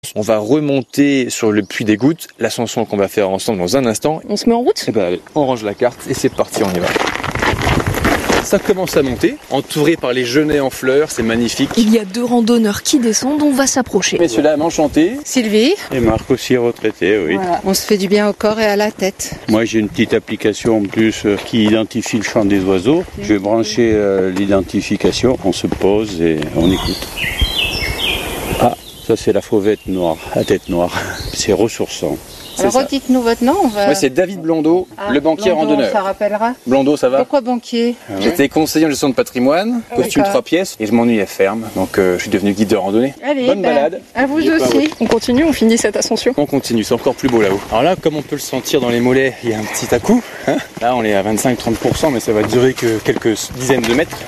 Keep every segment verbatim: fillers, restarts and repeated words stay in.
On va remonter sur le puits des Gouttes, l'ascension qu'on va faire ensemble dans un instant. On se met en route ? Et ben allez, on range la carte et c'est parti, on y va. Ça commence à monter, entouré par les genêts en fleurs, c'est magnifique. Il y a deux randonneurs qui descendent, on va s'approcher. Messieurs, dames, enchanté. Sylvie. Et Marc aussi retraité, oui. Voilà. On se fait du bien au corps et à la tête. Moi j'ai une petite application en plus euh, qui identifie le chant des oiseaux. Je vais brancher euh, l'identification, on se pose et on écoute. Ah, ça c'est la fauvette noire, à tête noire. C'est ressourçant. Alors redites-nous votre nom. On va... Moi c'est David Blondeau, ah, le banquier Blondeau, randonneur. Ça rappellera. Blondeau, ça va ? Pourquoi banquier ? ah ouais. J'étais conseiller en gestion de patrimoine, ah, costume d'accord. trois pièces, et je m'ennuyais ferme, donc euh, je suis devenu guide de randonnée. Allez, bonne ben, balade. À vous J'ai aussi. On continue, on finit cette ascension. On continue, c'est encore plus beau là-haut. Alors là, comme on peut le sentir dans les mollets, il y a un petit à-coup. Hein, là, on est à vingt-cinq à trente pour cent, mais ça va durer que quelques dizaines de mètres.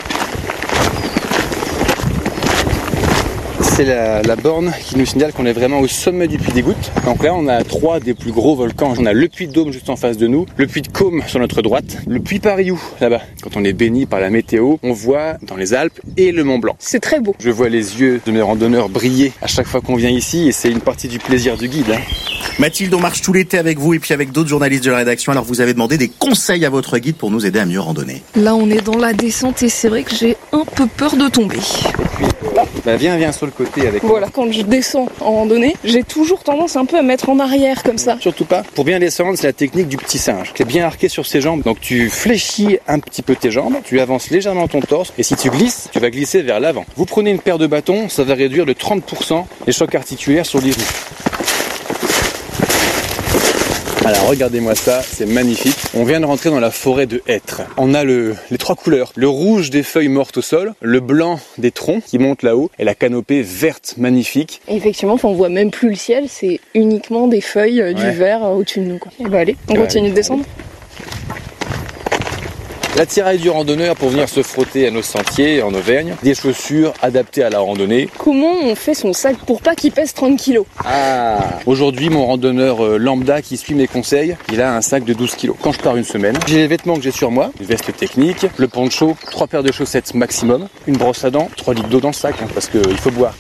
C'est la, la borne qui nous signale qu'on est vraiment au sommet du puits des Gouttes. Donc là, on a trois des plus gros volcans. On a le puits de Dôme juste en face de nous, le puits de Caume sur notre droite, le puits Pariou là-bas. Quand on est béni par la météo, on voit dans les Alpes et le Mont Blanc. C'est très beau. Je vois les yeux de mes randonneurs briller à chaque fois qu'on vient ici et c'est une partie du plaisir du guide. Hein. Mathilde, on marche tout l'été avec vous et puis avec d'autres journalistes de la rédaction. Alors vous avez demandé des conseils à votre guide pour nous aider à mieux randonner. Là, on est dans la descente et c'est vrai que j'ai un peu peur de tomber. Bah viens, viens sur le côté avec Voilà, quand je descends en randonnée, j'ai toujours tendance un peu à me mettre en arrière comme ça. Surtout pas. Pour bien descendre, c'est la technique du petit singe. Tu es bien arqué sur ses jambes, donc tu fléchis un petit peu tes jambes, tu avances légèrement ton torse, et si tu glisses, tu vas glisser vers l'avant. Vous prenez une paire de bâtons, ça va réduire de trente pour cent les chocs articulaires sur les roues. Alors regardez-moi ça, c'est magnifique. On vient de rentrer dans la forêt de hêtres. On a le, les trois couleurs. Le rouge des feuilles mortes au sol, le blanc des troncs qui montent là-haut et la canopée verte magnifique. Et effectivement, on voit même plus le ciel, c'est uniquement des feuilles, euh, du ouais. vert euh, au-dessus de nous. Quoi. Et bah allez, on ouais, continue de descendre. L'attirail du randonneur pour venir se frotter à nos sentiers en Auvergne. Des chaussures adaptées à la randonnée. Comment on fait son sac pour pas qu'il pèse trente kilos ? Ah. Aujourd'hui, mon randonneur lambda qui suit mes conseils, il a un sac de douze kilos. Quand je pars une semaine, j'ai les vêtements que j'ai sur moi, une veste technique, le poncho, trois paires de chaussettes maximum, une brosse à dents, trois litres d'eau dans le sac, hein, parce qu'il faut boire.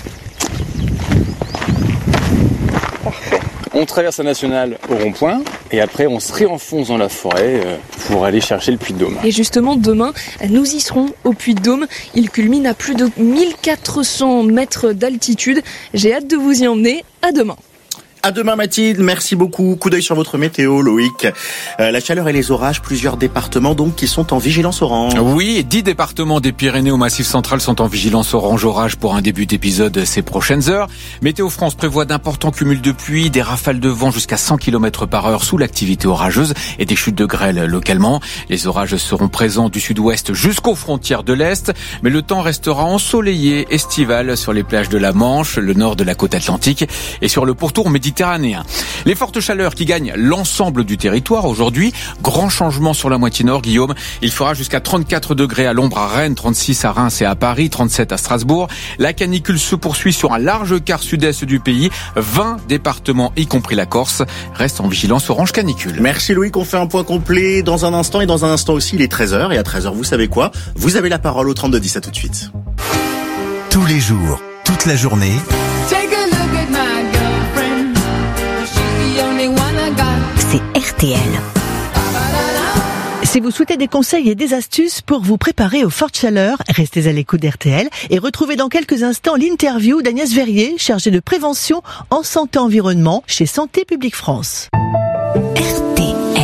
Parfait. On traverse la nationale au rond-point et après on se réenfonce dans la forêt euh, pour aller chercher le puits de Dôme. Et justement, demain, nous y serons au puits de Dôme. Il culmine à plus de mille quatre cents mètres d'altitude. J'ai hâte de vous y emmener. À demain. À demain Mathilde, merci beaucoup. Coup d'œil sur votre météo Loïc. Euh, la chaleur et les orages, plusieurs départements donc qui sont en vigilance orange. Oui, dix départements des Pyrénées au Massif central sont en vigilance orange orage pour un début d'épisode ces prochaines heures. Météo France prévoit d'importants cumuls de pluie, des rafales de vent jusqu'à cent kilomètres par heure sous l'activité orageuse et des chutes de grêle localement. Les orages seront présents du sud-ouest jusqu'aux frontières de l'est, mais le temps restera ensoleillé, estival sur les plages de la Manche, le nord de la côte atlantique et sur le pourtour méditerranéen. Les fortes chaleurs qui gagnent l'ensemble du territoire aujourd'hui. Grand changement sur la moitié nord, Guillaume. Il fera jusqu'à trente-quatre degrés à l'ombre à Rennes, trente-six à Reims et à Paris, trente-sept à Strasbourg. La canicule se poursuit sur un large quart sud-est du pays. vingt départements, y compris la Corse, restent en vigilance orange canicule. Merci Loïc, on fait un point complet dans un instant. Et dans un instant aussi, il est treize heures. Et à treize heures, vous savez quoi ? Vous avez la parole au trente-deux dix. À tout de suite. Tous les jours, toute la journée. C'est R T L. Si vous souhaitez des conseils et des astuces pour vous préparer aux fortes chaleurs, restez à l'écoute d'R T L et retrouvez dans quelques instants l'interview d'Agnès Verrier, chargée de prévention en santé-environnement chez Santé publique France. R T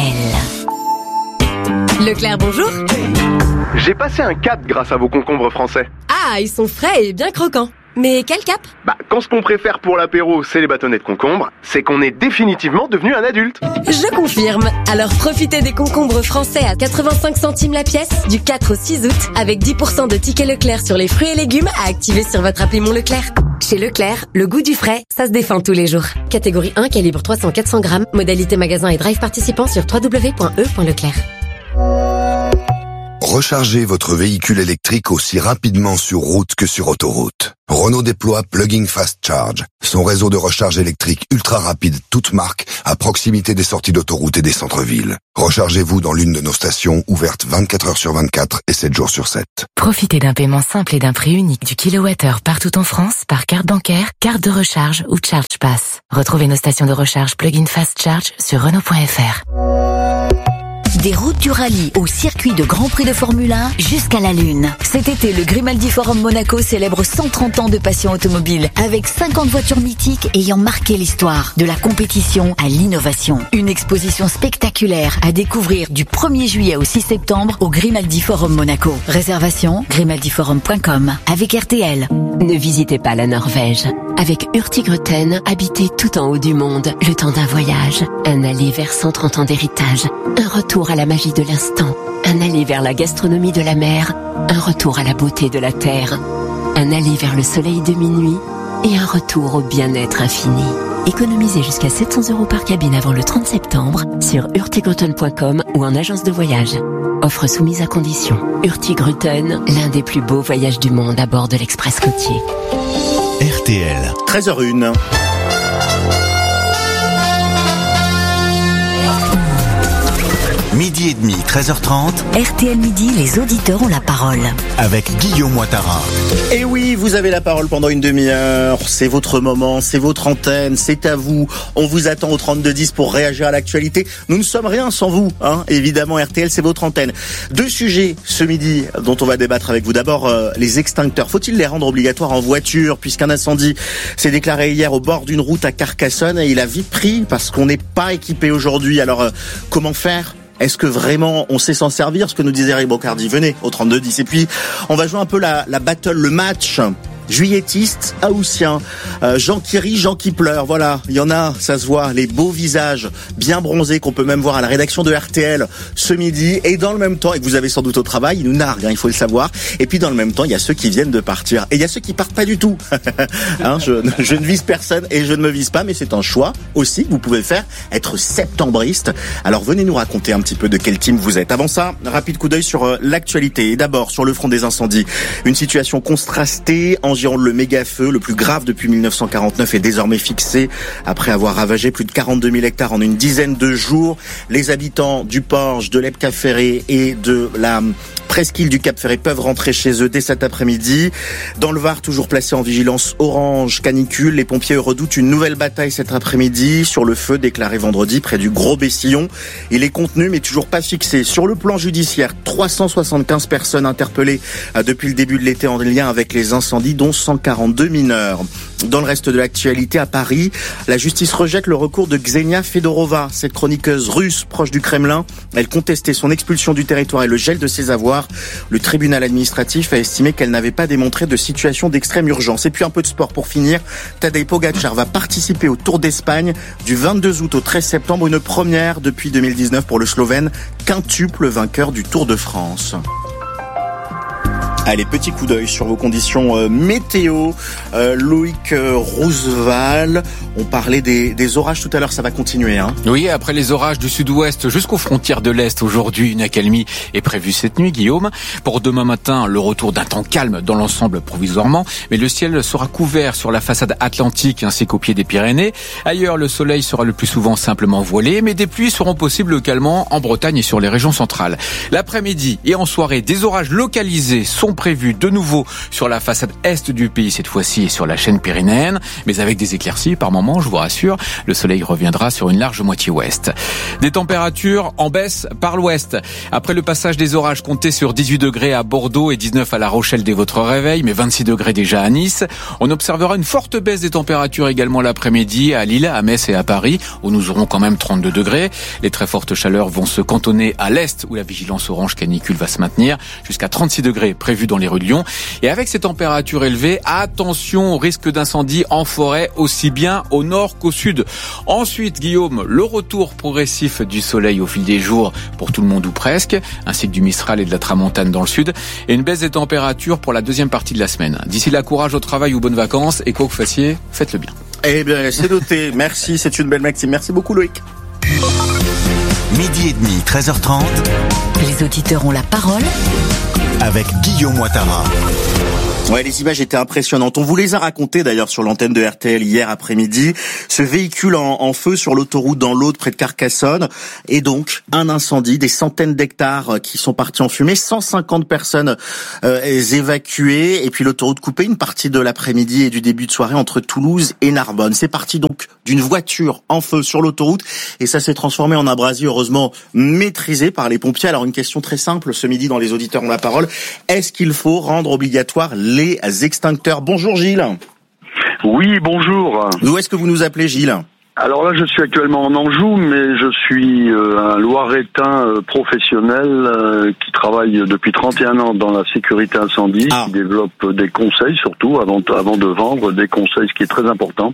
L. Leclerc, bonjour. J'ai passé un cap grâce à vos concombres français. Ah, ils sont frais et bien croquants. Mais quel cap ? Bah, quand ce qu'on préfère pour l'apéro, c'est les bâtonnets de concombre, c'est qu'on est définitivement devenu un adulte. Je confirme. Alors profitez des concombres français à quatre-vingt-cinq centimes la pièce du quatre au six août avec dix pour cent de tickets Leclerc sur les fruits et légumes à activer sur votre appli Mon Leclerc. Chez Leclerc, le goût du frais, ça se défend tous les jours. Catégorie un, calibre trois cents à quatre cents grammes. Modalité magasin et drive participant sur w w w point e point leclerc. Rechargez votre véhicule électrique aussi rapidement sur route que sur autoroute. Renault déploie Plug-in Fast Charge, son réseau de recharge électrique ultra rapide toute marque à proximité des sorties d'autoroute et des centres-villes. Rechargez-vous dans l'une de nos stations ouvertes vingt-quatre heures sur vingt-quatre et sept jours sur sept. Profitez d'un paiement simple et d'un prix unique du kilowattheure partout en France par carte bancaire, carte de recharge ou ChargePass. Retrouvez nos stations de recharge Plug-in Fast Charge sur Renault point F R. Des routes du rallye au circuit de Grand Prix de Formule un jusqu'à la Lune. Cet été, le Grimaldi Forum Monaco célèbre cent trente ans de passion automobile avec cinquante voitures mythiques ayant marqué l'histoire, de la compétition à l'innovation. Une exposition spectaculaire à découvrir du premier juillet au six septembre au Grimaldi Forum Monaco. Réservation grimaldi forum point com avec R T L. Ne visitez pas la Norvège. Avec Hurtigruten, habitez tout en haut du monde, le temps d'un voyage. Un aller vers cent trente ans d'héritage. Un retour à la magie de l'instant. Un aller vers la gastronomie de la mer. Un retour à la beauté de la terre. Un aller vers le soleil de minuit. Et un retour au bien-être infini. Économisez jusqu'à sept cents euros par cabine avant le trente septembre sur hurtigruten point com ou en agence de voyage. Offre soumise à condition. Hurtigruten, l'un des plus beaux voyages du monde à bord de l'Express côtier. R T L. treize heures zéro un. Midi et demi, treize heures trente. R T L Midi, les auditeurs ont la parole. Avec Guillaume Ouattara. Et oui, vous avez la parole pendant une demi-heure. C'est votre moment, c'est votre antenne, c'est à vous. On vous attend au trente-deux dix pour réagir à l'actualité. Nous ne sommes rien sans vous, hein. Évidemment, R T L, c'est votre antenne. Deux sujets ce midi dont on va débattre avec vous. D'abord, euh, les extincteurs. Faut-il les rendre obligatoires en voiture puisqu'un incendie s'est déclaré hier au bord d'une route à Carcassonne et il a vite pris parce qu'on n'est pas équipé aujourd'hui. Alors, euh, comment faire ? Est-ce que vraiment on sait s'en servir? Ce que nous disait Eric Bocardi. Venez au trente-deux dix. Et puis, on va jouer un peu la, la battle, le match juillettiste, haussien. Euh, Jean qui rit, Jean qui pleure. Voilà, il y en a, ça se voit, les beaux visages bien bronzés qu'on peut même voir à la rédaction de R T L ce midi. Et dans le même temps, et que vous avez sans doute au travail, ils nous narguent, hein, il faut le savoir. Et puis dans le même temps, il y a ceux qui viennent de partir. Et il y a ceux qui partent pas du tout. hein, je, je ne vise personne et je ne me vise pas, mais c'est un choix aussi que vous pouvez faire, être septembriste. Alors venez nous raconter un petit peu de quel team vous êtes. Avant ça, rapide coup d'œil sur euh, l'actualité. Et d'abord, sur le front des incendies. Une situation contrastée en Gironde, le méga-feu, le plus grave depuis mille neuf cent quarante-neuf, est désormais fixé après avoir ravagé plus de quarante-deux mille hectares en une dizaine de jours. Les habitants du Porge, de l'Ebre-Cap-Ferré et de la presqu'île du Cap-Ferré peuvent rentrer chez eux dès cet après-midi. Dans le Var, toujours placé en vigilance orange canicule, les pompiers redoutent une nouvelle bataille cet après-midi sur le feu déclaré vendredi près du Gros-Bessillon. Il est contenu mais toujours pas fixé. Sur le plan judiciaire, trois cent soixante-quinze personnes interpellées depuis le début de l'été en lien avec les incendies, dont cent quarante-deux mineurs. Dans le reste de l'actualité, à Paris, la justice rejette le recours de Ksenia Fedorova, cette chroniqueuse russe proche du Kremlin. Elle contestait son expulsion du territoire et le gel de ses avoirs. Le tribunal administratif a estimé qu'elle n'avait pas démontré de situation d'extrême urgence. Et puis un peu de sport pour finir. Tadej Pogačar va participer au Tour d'Espagne du vingt-deux août au treize septembre, une première depuis deux mille dix-neuf pour le Slovène, quintuple vainqueur du Tour de France. Allez, petit coup d'œil sur vos conditions euh, météo. Euh, Loïc euh, Roosevelt, on parlait des, des orages tout à l'heure, ça va continuer. Hein. Oui, après les orages du sud-ouest jusqu'aux frontières de l'est, aujourd'hui, une accalmie est prévue cette nuit, Guillaume. Pour demain matin, le retour d'un temps calme dans l'ensemble provisoirement, mais le ciel sera couvert sur la façade atlantique ainsi qu'au pied des Pyrénées. Ailleurs, le soleil sera le plus souvent simplement voilé, mais des pluies seront possibles localement en Bretagne et sur les régions centrales. L'après-midi et en soirée, des orages localisés sont prévus de nouveau sur la façade est du pays cette fois-ci et sur la chaîne pyrénéenne, mais avec des éclaircies par moments, je vous rassure. Le soleil reviendra sur une large moitié ouest. Des températures en baisse par l'ouest. Après le passage des orages, comptez sur dix-huit degrés à Bordeaux et dix-neuf à La Rochelle dès votre réveil, mais vingt-six degrés déjà à Nice. On observera une forte baisse des températures également l'après-midi à Lille, à Metz et à Paris, où nous aurons quand même trente-deux degrés. Les très fortes chaleurs vont se cantonner à l'est, où la vigilance orange canicule va se maintenir, jusqu'à trente-six degrés prévus dans les rues de Lyon. Et avec ces températures élevées, attention au risque d'incendie en forêt, aussi bien au nord qu'au sud. Ensuite, Guillaume, le retour progressif du soleil au fil des jours pour tout le monde ou presque, ainsi que du Mistral et de la Tramontane dans le sud, et une baisse des températures pour la deuxième partie de la semaine. D'ici là, courage au travail ou bonnes vacances, et quoi que vous fassiez, faites-le bien. Eh bien, c'est noté. Merci, c'est une belle maxime. Merci beaucoup, Loïc. Midi et demi, treize heures trente. Les auditeurs ont la parole avec Guillaume Ouattara. Ouais, les images étaient impressionnantes. On vous les a racontées d'ailleurs sur l'antenne de R T L hier après-midi. Ce véhicule en, en feu sur l'autoroute dans l'Aude près de Carcassonne. Et donc, un incendie, des centaines d'hectares qui sont partis en fumée, cent cinquante personnes euh, évacuées. Et puis l'autoroute coupée une partie de l'après-midi et du début de soirée entre Toulouse et Narbonne. C'est parti donc d'une voiture en feu sur l'autoroute. Et ça s'est transformé en un brasier heureusement maîtrisé par les pompiers. Alors une question très simple ce midi dans Les auditeurs ont la parole. Est-ce qu'il faut rendre obligatoire les les extincteurs? Bonjour Gilles. Oui, bonjour. D'où est-ce que vous nous appelez Gilles? Alors là, je suis actuellement en Anjou, mais je suis euh, un Loiretain euh, professionnel euh, qui travaille depuis trente et un ans dans la sécurité incendie, ah. qui développe des conseils surtout, avant, avant de vendre des conseils, ce qui est très important.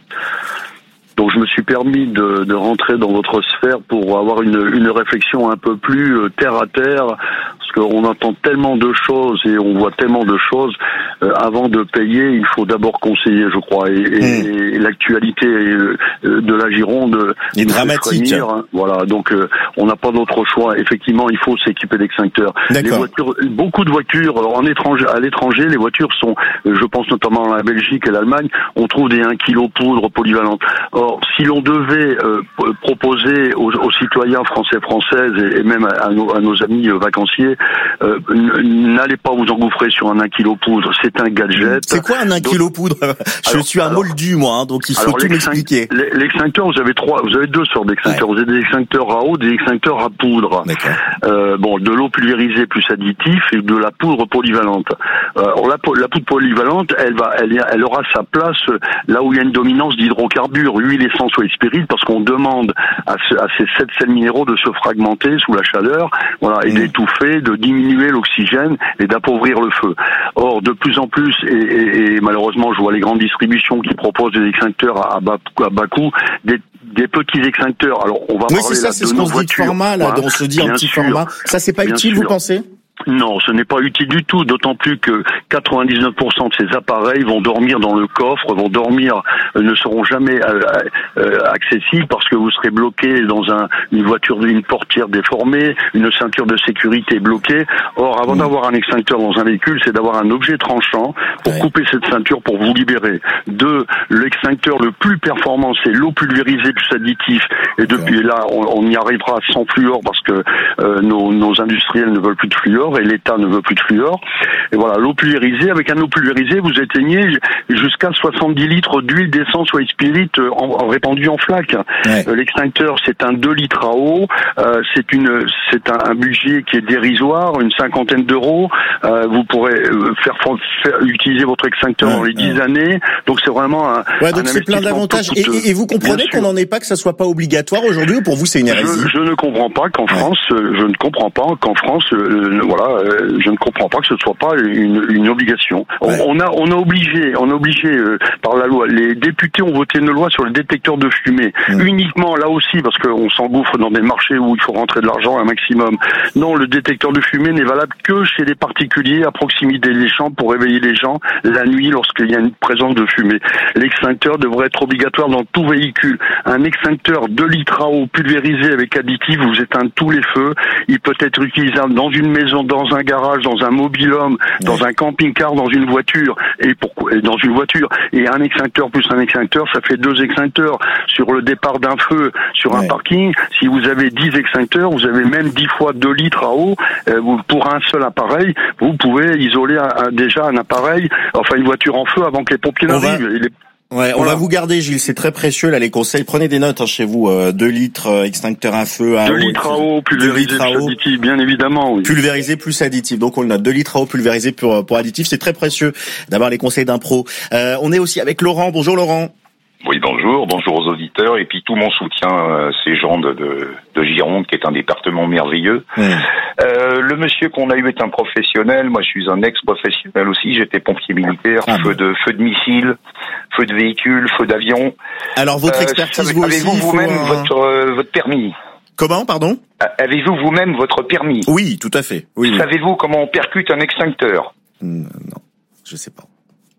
Donc je me suis permis de, de rentrer dans votre sphère pour avoir une, une réflexion un peu plus euh, terre à terre, parce qu'on entend tellement de choses et on voit tellement de choses. Euh, avant de payer, il faut d'abord conseiller, je crois. Et, et, mmh. et l'actualité euh, de la Gironde est dramatique. Frémir, hein. Voilà, donc euh, on n'a pas d'autre choix. Effectivement, il faut s'équiper d'extincteurs. Les voitures, beaucoup de voitures en étranger, à l'étranger, les voitures sont, je pense notamment à la Belgique et l'Allemagne, on trouve des un kilo poudre polyvalente. Or, si l'on devait euh, proposer aux, aux citoyens français, françaises et, et même à, à, nos, à nos amis euh, vacanciers, euh, n'allez pas vous engouffrer sur un un kilo poudre. C'est un gadget. C'est quoi un un kilo poudre? Je alors, suis un alors, moldu, moi, hein, donc il faut tout m'expliquer. L'extincteur, vous avez trois, vous avez deux sortes d'extincteurs. Ouais. Vous avez des extincteurs à eau, des extincteurs à poudre. Euh, bon, de l'eau pulvérisée plus additif et de la poudre polyvalente. Euh, alors la, la poudre polyvalente, elle va, elle, elle aura sa place là où il y a une dominance d'hydrocarbures, huile, essence ou spirit, parce qu'on demande à, ce, à ces sept sels minéraux de se fragmenter sous la chaleur, voilà, et mmh. d'étouffer, de diminuer l'oxygène et d'appauvrir le feu. Or, de plus en plus, et, et, et malheureusement, je vois les grandes distributions qui proposent des extincteurs à, à, bas, à bas coût, des, des petits extincteurs. Alors, on va oui, parler c'est ça, là, c'est de ce nos qu'on se dit de format, là, voilà. on se dit en petit sûr, format. Ça, c'est pas utile, sûr. vous pensez? Non, ce n'est pas utile du tout, d'autant plus que quatre-vingt-dix-neuf pour cent de ces appareils vont dormir dans le coffre, vont dormir, euh, ne seront jamais euh, euh, accessibles parce que vous serez bloqué dans un, une voiture, une portière déformée, une ceinture de sécurité bloquée. Or, avant mmh. d'avoir un extincteur dans un véhicule, c'est d'avoir un objet tranchant pour ouais. couper cette ceinture pour vous libérer. Deux, l'extincteur le plus performant, c'est l'eau pulvérisée plus additif. Et depuis ouais. là, on, on y arrivera sans fluor parce que euh, nos, nos industriels ne veulent plus de fluor. Et l'État ne veut plus de fluor. Et voilà, l'eau pulvérisée, avec un eau pulvérisée, vous éteignez jusqu'à soixante-dix litres d'huile, d'essence ou spirit en, en répandue en flaque. Ouais. Euh, l'extincteur, c'est un deux litres à eau. Euh, c'est une, c'est un, un budget qui est dérisoire, une cinquantaine d'euros. Euh, vous pourrez euh, faire, faire utiliser votre extincteur ouais, dans les dix ouais. années. Donc c'est vraiment un. Ouais, donc un c'est plein d'avantages. Et, et, et vous comprenez qu'on n'en est pas, que ça soit pas obligatoire aujourd'hui, ou pour vous c'est une hérésie? Je, je ne comprends pas qu'en ouais. France, je ne comprends pas qu'en France, euh, voilà, euh, je ne comprends pas que ce soit pas une, une obligation. Ouais. On, on a, on a obligé, on a obligé euh, par la loi. Les députés ont voté une loi sur le détecteur de fumée, mmh. uniquement là aussi parce qu'on s'engouffre dans des marchés où il faut rentrer de l'argent un maximum. Non, le détecteur de fumée n'est valable que chez les particuliers à proximité des champs pour réveiller les gens la nuit lorsqu'il y a une présence de fumée. L'extincteur devrait être obligatoire dans tout véhicule. Un extincteur deux litres à eau pulvérisé avec additif vous éteint tous les feux. Il peut être utilisable dans une maison, dans un garage, dans un mobil-home, dans un camping-car, dans une voiture, et pourquoi et dans une voiture. Et un extincteur plus un extincteur, ça fait deux extincteurs. Sur le départ d'un feu, sur ouais. un parking, si vous avez dix extincteurs, vous avez même dix fois deux litres à eau, euh, vous, pour un seul appareil, vous pouvez isoler un, un, déjà un appareil, enfin une voiture en feu avant que les pompiers n'arrivent. Va... Ouais, on voilà. va vous garder, Gilles, c'est très précieux, là, les conseils. Prenez des notes, hein, chez vous, euh, deux litres, euh, extincteur à feu, à deux litres à eau, pulvérisé plus additif, bien évidemment, oui. Pulvérisé plus additif. Donc, on le note. deux litres à eau pulvérisé pour, pour additif. C'est très précieux d'avoir les conseils d'un pro. Euh, on est aussi avec Laurent. Bonjour, Laurent. Oui, bonjour, bonjour aux auditeurs, et puis tout mon soutien à ces gens de, de, de Gironde, qui est un département merveilleux. Mmh. Euh, le monsieur qu'on a eu est un professionnel, moi je suis un ex-professionnel aussi, j'étais pompier militaire, ah feu de feu de missiles, feu de véhicules, feu d'avion. Alors votre expertise, euh, vous aussi, avez-vous vous-même un... votre, euh, votre permis? Comment, pardon? Avez-vous vous-même votre permis? Oui, tout à fait. Oui, oui. Savez-vous comment on percute un extincteur? Non, je sais pas.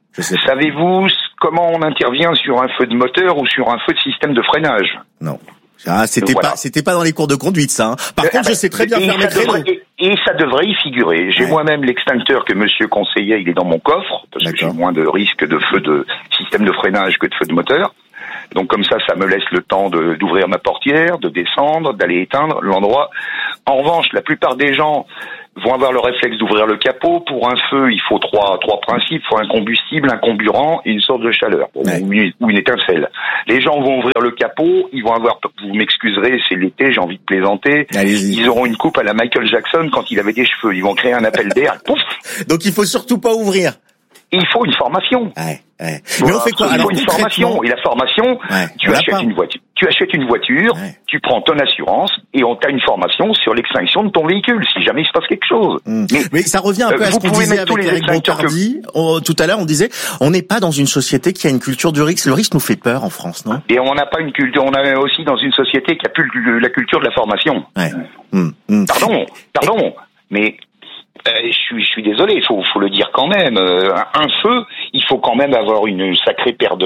Savez-vous comment on intervient sur un feu de moteur ou sur un feu de système de freinage? Non. Ah, c'était voilà. pas, c'était pas dans les cours de conduite, ça. Hein. Par euh, contre, ah, je sais très bien faire mes créneaux. Et, et ça devrait y figurer. J'ai ouais. moi-même l'extincteur que monsieur conseillait, il est dans mon coffre, parce D'accord. que j'ai moins de risque de feu de système de freinage que de feu de moteur. Donc comme ça, ça me laisse le temps de, d'ouvrir ma portière, de descendre, d'aller éteindre l'endroit. En revanche, la plupart des gens vont avoir le réflexe d'ouvrir le capot. Pour un feu, il faut trois trois principes. Il faut un combustible, un comburant et une source de chaleur, ouais. ou, une, ou une étincelle. Les gens vont ouvrir le capot, ils vont avoir, vous m'excuserez, c'est l'été, j'ai envie de plaisanter, Allez-y. Ils auront une coupe à la Michael Jackson quand il avait des cheveux. Ils vont créer un appel d'air, pouf. Donc il faut surtout pas ouvrir. Il faut une formation. Ouais, ouais. Voilà, mais on fait quoi? Il Alors, faut une formation. Et la formation, ouais, tu achètes une voiture. Tu achètes une voiture, ouais. tu prends ton assurance et on t'a une formation sur l'extinction de ton véhicule si jamais il se passe quelque chose. Mmh. Mais, mais ça revient un peu euh, à ce qu'on disait avec Eric Bontardi. Que... On, tout à l'heure, on disait, on n'est pas dans une société qui a une culture du risque. Le risque nous fait peur en France, non? Et on n'a pas une culture. On est aussi dans une société qui a plus la culture de la formation. Ouais. Mmh. Mmh. Pardon, pardon, mais. Euh, je suis, je suis désolé, il faut, faut le dire quand même. Euh, un feu, il faut quand même avoir une sacrée paire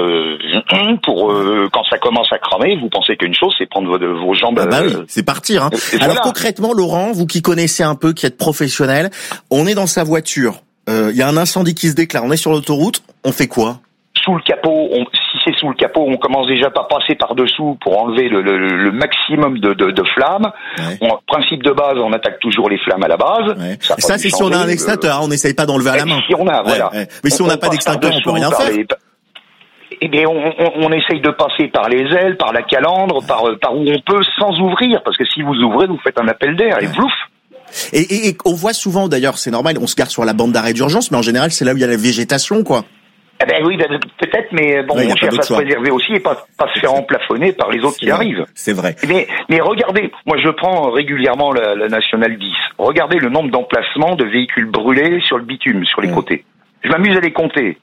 de pour euh, quand ça commence à cramer. Vous pensez qu'une chose, c'est prendre vos, vos jambes. Ah bah euh, oui, c'est partir. Hein. Alors voilà. Concrètement, Laurent, vous qui connaissez un peu, qui êtes professionnel, on est dans sa voiture. Il euh, y a un incendie qui se déclare. On est sur l'autoroute. On fait quoi? Sous le capot, on, si c'est sous le capot, on commence déjà par passer par dessous pour enlever le, le, le maximum de, de, de flammes. Ouais. On, principe de base, on attaque toujours les flammes à la base. Ouais. Ça, ça c'est si on a un extincteur, euh... on n'essaye pas d'enlever à la main. Si on a, ouais, voilà. Ouais. Mais si on n'a pas d'extincteur, on peut rien faire. Les... Eh bien, on, on, on essaye de passer par les ailes, par la calandre, par, par où on peut, sans ouvrir, parce que si vous ouvrez, vous faites un appel d'air ouais. et plouf. Et, et, et on voit souvent, d'ailleurs, c'est normal, on se gare sur la bande d'arrêt d'urgence, mais en général, c'est là où il y a la végétation, quoi. Eh ben oui, ben, peut-être, mais bon, ouais, on cherche à se préserver aussi et pas, pas se faire emplafonner par les autres qui vrai. arrivent. C'est vrai. Mais, mais regardez, moi je prends régulièrement la, la Nationale dix. Regardez le nombre d'emplacements de véhicules brûlés sur le bitume, sur les ouais. côtés. Je m'amuse à les compter.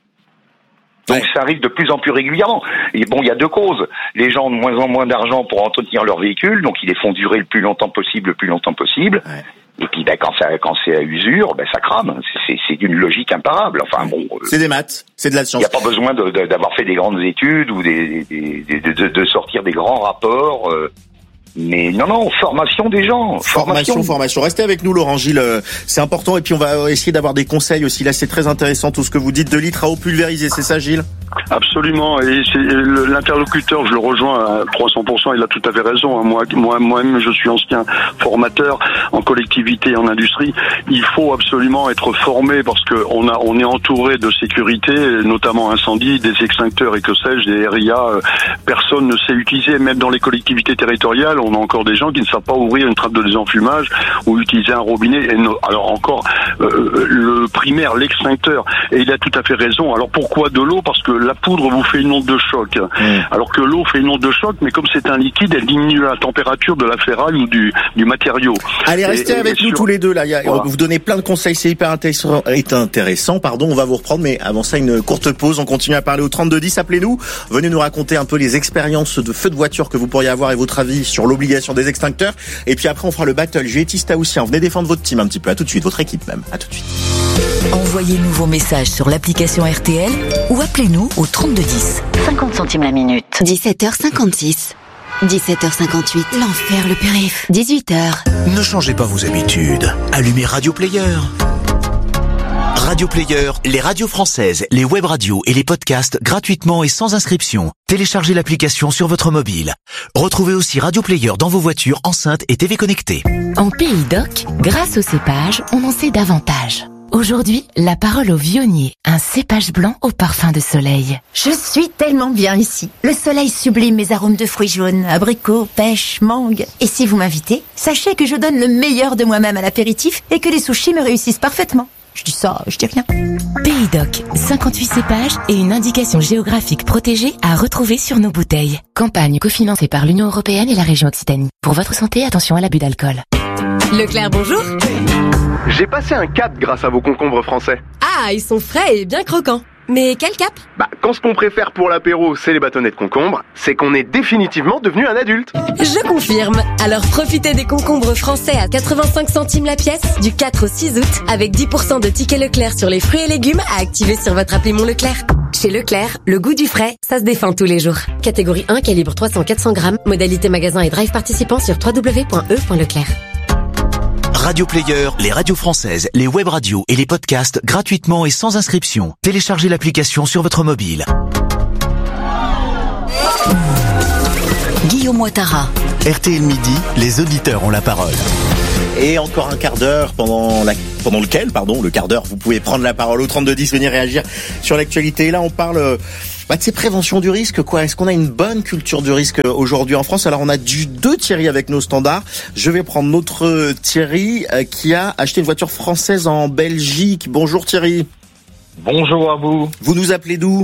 Donc ouais. ça arrive de plus en plus régulièrement. Et bon, il y a deux causes. Les gens ont de moins en moins d'argent pour entretenir leurs véhicules, donc ils les font durer le plus longtemps possible, le plus longtemps possible. Ouais. Et puis, ben, quand ça, quand c'est à usure, ben, ça crame. C'est, c'est d'une logique imparable. Enfin, bon. C'est des maths. C'est de la science. Il n'y a pas besoin de, de, d'avoir fait des grandes études ou des, des, des de, de sortir des grands rapports. Euh, Mais non, non, formation des gens. Formation, formation, formation. Restez avec nous, Laurent Gilles. C'est important. Et puis, on va essayer d'avoir des conseils aussi. Là, c'est très intéressant tout ce que vous dites. deux litres à eau pulvérisée, c'est ça, Gilles? Absolument. Et c'est l'interlocuteur, je le rejoins à trois cents pour cent. Il a tout à fait raison. Moi, moi, moi-même, je suis ancien formateur en collectivité et en industrie. Il faut absolument être formé parce que on a, on est entouré de sécurité, notamment incendie, des extincteurs et que sais-je, des R I A. Personne ne sait utiliser. Même dans les collectivités territoriales, on a encore des gens qui ne savent pas ouvrir une trappe de désenfumage ou utiliser un robinet. Et no, alors encore, euh, le primaire, l'extincteur. Et il a tout à fait raison. Alors pourquoi de l'eau? Parce que la poudre vous fait une onde de choc. Mmh. Alors que l'eau fait une onde de choc, mais comme c'est un liquide, elle diminue la température de la ferraille ou du, du matériau. Allez, restez et, avec et nous sur... tous les deux là. Il y a, voilà. Vous donnez plein de conseils, c'est hyper intéressant. intéressant pardon, on va vous reprendre, mais avant ça, une courte pause. On continue à parler au trente-deux dix. Appelez-nous. Venez nous raconter un peu les expériences de feu de voiture que vous pourriez avoir et votre avis sur l'obligation des extincteurs. Et puis après, on fera le battle. Juliette Taoussian, venez défendre votre team un petit peu. À tout de suite, votre équipe même. À tout de suite. Envoyez-nous vos messages sur l'application R T L ou appelez-nous au trente-deux dix. cinquante centimes la minute. dix-sept heures cinquante-six. dix-sept heures cinquante-huit. L'enfer, le périph. dix-huit heures. Ne changez pas vos habitudes. Allumez Radio Player. Radio Player, les radios françaises, les web radios et les podcasts gratuitement et sans inscription. Téléchargez l'application sur votre mobile. Retrouvez aussi Radio Player dans vos voitures, enceintes et T V connectées. En Pays d'Oc, grâce au cépage, on en sait davantage. Aujourd'hui, la parole au vionnier, un cépage blanc au parfum de soleil. Je suis tellement bien ici. Le soleil sublime mes arômes de fruits jaunes, abricots, pêche, mangue. Et si vous m'invitez, sachez que je donne le meilleur de moi-même à l'apéritif et que les sushis me réussissent parfaitement. Je dis ça, je dis rien. Pays d'Oc, cinquante-huit cépages et une indication géographique protégée à retrouver sur nos bouteilles. Campagne cofinancée par l'Union européenne et la région Occitanie. Pour votre santé, attention à l'abus d'alcool. Leclerc, bonjour. J'ai passé un cap grâce à vos concombres français. Ah, ils sont frais et bien croquants. Mais quel cap? Bah, quand ce qu'on préfère pour l'apéro, c'est les bâtonnets de concombre, c'est qu'on est définitivement devenu un adulte. Je confirme. Alors profitez des concombres français à quatre-vingt-cinq centimes la pièce du quatre au six août avec dix pour cent de tickets Leclerc sur les fruits et légumes à activer sur votre appli Mon Leclerc. Chez Leclerc, le goût du frais, ça se défend tous les jours. Catégorie un, calibre trois cents à quatre cents grammes. Modalité magasin et drive participant sur w w w point e point leclerc. Radio Player, les radios françaises, les web radios et les podcasts gratuitement et sans inscription. Téléchargez l'application sur votre mobile. Guillaume Ouattara. R T L Midi, les auditeurs ont la parole. Et encore un quart d'heure pendant la, pendant lequel, pardon, le quart d'heure, vous pouvez prendre la parole au trente-deux dix, venir réagir sur l'actualité. Et là, on parle bah, de ces préventions du risque, quoi. Est-ce qu'on a une bonne culture du risque aujourd'hui en France? Alors, on a du deux Thierry avec nos standards. Je vais prendre notre Thierry euh, qui a acheté une voiture française en Belgique. Bonjour Thierry. Bonjour à vous. Vous nous appelez d'où?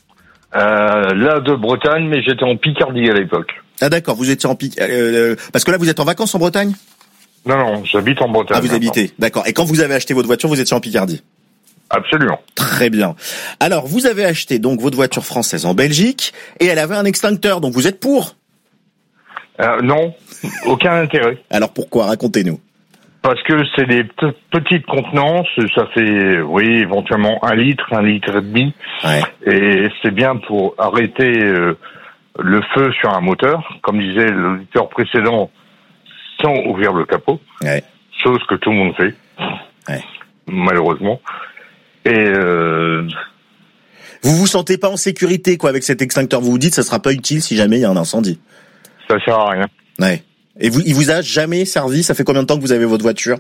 euh, Là, de Bretagne, mais j'étais en Picardie à l'époque. Ah d'accord, vous étiez en Picardie. Euh, parce que là, vous êtes en vacances en Bretagne? Non, non, j'habite en Bretagne. Ah, vous maintenant. habitez, d'accord. Et quand vous avez acheté votre voiture, vous étiez en Picardie? Absolument. Très bien. Alors, vous avez acheté donc votre voiture française en Belgique et elle avait un extincteur, donc vous êtes pour? euh, Non, aucun intérêt. Alors pourquoi? Racontez-nous. Parce que c'est des p- petites contenances, ça fait, oui, éventuellement un litre, un litre et demi. Ouais. Et c'est bien pour arrêter euh, le feu sur un moteur, comme disait l'auditeur précédent, sans ouvrir le capot. Ouais. Chose que tout le monde fait. Ouais. Malheureusement. Et euh, Vous vous sentez pas en sécurité, quoi, avec cet extincteur? Vous vous dites, ça sera pas utile si jamais il y a un incendie. ça sert à rien. Ouais. Et vous, il vous a jamais servi? Ça fait combien de temps que vous avez votre voiture?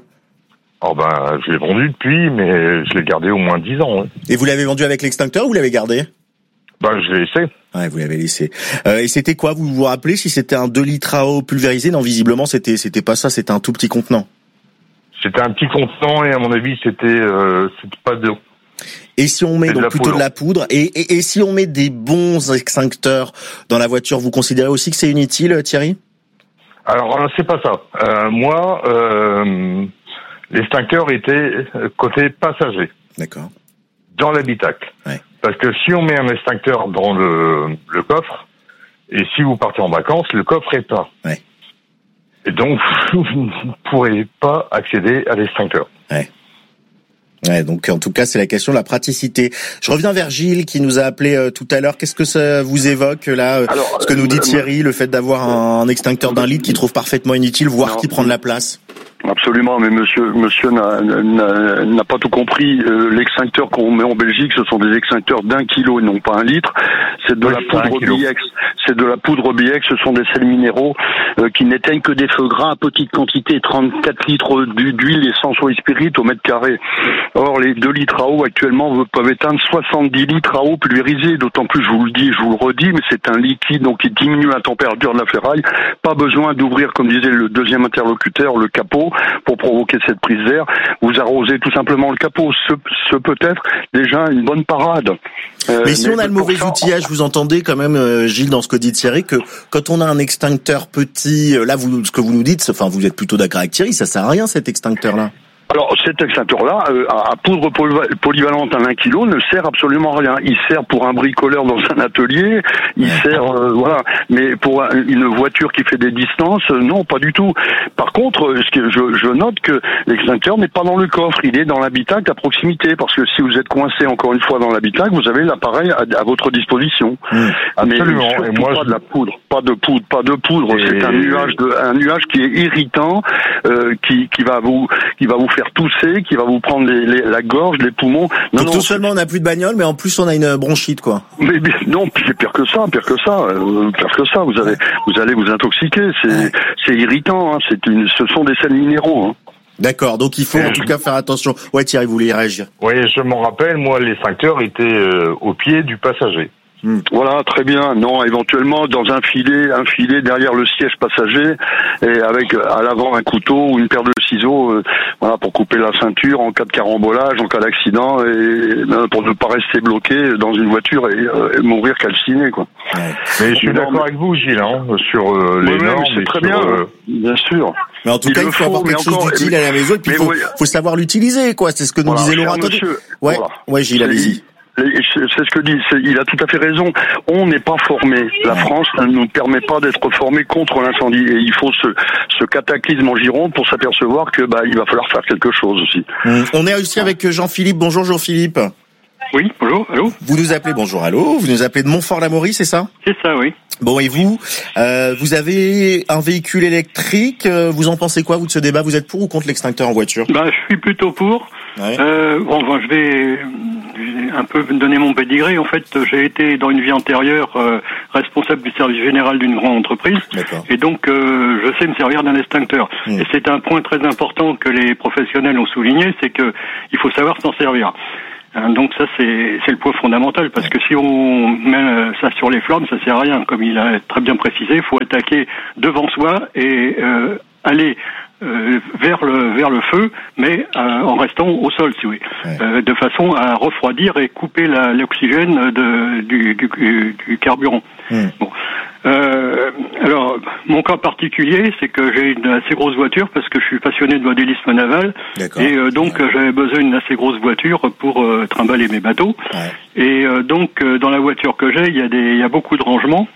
Oh ben, je l'ai vendu depuis, mais je l'ai gardé au moins dix ans. Ouais. Et vous l'avez vendu avec l'extincteur ou vous l'avez gardé? Ben, je l'ai laissé. Ouais, vous l'avez laissé. Euh, et c'était quoi? Vous vous rappelez si c'était un deux litres à eau pulvérisé? Non, visiblement, c'était, c'était pas ça, c'était un tout petit contenant. C'était un petit contenant et à mon avis, c'était, euh, c'était pas d'eau. Et si on met donc plutôt de la poudre, et, et, et si on met des bons extincteurs dans la voiture, vous considérez aussi que c'est inutile, Thierry? Alors, euh, c'est pas ça. Euh, moi, euh, l'extincteur était côté passager. D'accord. Dans l'habitacle. Ouais. Parce que si on met un extincteur dans le, le coffre, et si vous partez en vacances, le coffre est plein. Ouais. Et donc, vous ne pourrez pas accéder à l'extincteur. Ouais. Ouais, donc en tout cas, c'est la question de la praticité. Je reviens vers Gilles qui nous a appelé euh, tout à l'heure. Qu'est-ce que ça vous évoque là? Alors, ce que nous dit Thierry, le fait d'avoir un, un extincteur d'un litre qu'il trouve parfaitement inutile, voire non. qui prend de la place. Absolument, mais monsieur, monsieur n'a, n'a, n'a pas tout compris. Euh, l'extincteur qu'on met en Belgique, ce sont des extincteurs d'un kilo et non pas un litre. C'est de oui, la poudre B X. C'est de la poudre B X. Ce sont des sels minéraux euh, qui n'éteignent que des feux gras à petite quantité, trente-quatre litres d'huile et cent soie spirit au mètre carré. Or, les deux litres à eau actuellement peuvent éteindre soixante-dix litres à eau pulvérisée. D'autant plus, je vous le dis, je vous le redis, mais c'est un liquide donc qui diminue la température de la ferraille. Pas besoin d'ouvrir, comme disait le deuxième interlocuteur, le capot pour provoquer cette prise d'air. Vous arrosez tout simplement le capot. Ce, ce peut être déjà une bonne parade. Euh, mais si mais on a le mauvais ça... outillage, vous entendez quand même, euh, Gilles, dans ce que dit Thierry, que quand on a un extincteur petit, là, vous, ce que vous nous dites, enfin, vous êtes plutôt d'accord avec Thierry, ça sert à rien cet extincteur-là. Alors cet extincteur-là, euh, à poudre polyvalente à un kilo, ne sert absolument à rien. Il sert pour un bricoleur dans un atelier, il ouais. sert, euh, voilà. Mais pour une voiture qui fait des distances, euh, non, pas du tout. Par contre, ce que je, je note que l'extincteur n'est pas dans le coffre, il est dans l'habitacle à proximité, parce que si vous êtes coincé encore une fois dans l'habitacle, vous avez l'appareil à, à votre disposition. Mmh. Absolument. Mais et moi, pas je... de la poudre, pas de poudre, pas de poudre. Et... C'est un nuage, de, un nuage qui est irritant, euh, qui, qui va vous, qui va vous faire tousser, qui va vous prendre les, les, la gorge, les poumons. Non, donc non, non seulement on n'a plus de bagnole, mais en plus on a une bronchite, quoi. Mais, mais non, c'est pire que ça, pire que ça, euh, pire que ça. Vous allez, vous allez vous intoxiquer. C'est, ouais. c'est irritant. Hein, c'est une, ce sont des sels minéraux. Hein. D'accord, donc il faut en tout cas faire attention. Ouais, Thierry, vous voulez réagir? Oui, je m'en rappelle. Moi, l'extincteur était euh, au pied du passager. Mmh. Voilà, très bien. Non, éventuellement dans un filet, un filet derrière le siège passager, et avec à l'avant un couteau ou une paire de ciseaux, euh, voilà, pour couper la ceinture en cas de carambolage, en cas d'accident, et euh, pour ne pas rester bloqué dans une voiture et, euh, et mourir calciné, quoi. Ouais. Mais je suis d'accord mais... avec vous, Gilles, hein, sur euh, les oui, normes. Oui, c'est très sur, bien, euh... bien sûr. Mais en tout il cas, il faut, faut avoir quelque chose encore... d'utile mais... à la maison, et puis il faut, oui. faut savoir l'utiliser, quoi. C'est ce que nous voilà, disait Laurent. Monsieur, ouais, voilà. ouais, Gilles, allez-y. C'est ce que dit, il a tout à fait raison. On n'est pas formé. La France ne nous permet pas d'être formés contre l'incendie. Et il faut ce, ce cataclysme en Gironde pour s'apercevoir que bah il va falloir faire quelque chose aussi. Mmh. On est aussi avec Jean-Philippe. Bonjour Jean-Philippe. Oui, bonjour, allô. Vous nous appelez, bonjour, allô, vous nous appelez de Montfort-l'Amaury, c'est ça? C'est ça, oui. Bon, et vous, euh, vous avez un véhicule électrique, vous en pensez quoi, vous, de ce débat? Vous êtes pour ou contre l'extincteur en voiture? Bah, je suis plutôt pour. Ouais. Euh, bon, bon, je vais un peu donner mon pédigré. En fait, j'ai été dans une vie antérieure euh, responsable du service général d'une grande entreprise. D'accord. Et donc, euh, je sais me servir d'un extincteur. Mmh. Et c'est un point très important que les professionnels ont souligné, c'est que il faut savoir s'en servir. Donc ça c'est c'est le point fondamental, parce que si on met ça sur les flammes, ça sert à rien. Comme il a très bien précisé, il faut attaquer devant soi et euh, aller euh, vers le vers le feu, mais euh, en restant au sol, si oui, ouais. euh, de façon à refroidir et couper la, l'oxygène de, du, du, du carburant. Mmh. Bon. Euh, alors, mon cas particulier, c'est que j'ai une assez grosse voiture parce que je suis passionné de modélisme naval. D'accord. Et euh, donc ouais. j'avais besoin d'une assez grosse voiture pour euh, trimballer mes bateaux. Ouais. Et euh, donc euh, dans la voiture que j'ai, il y a des, il y a beaucoup de rangements.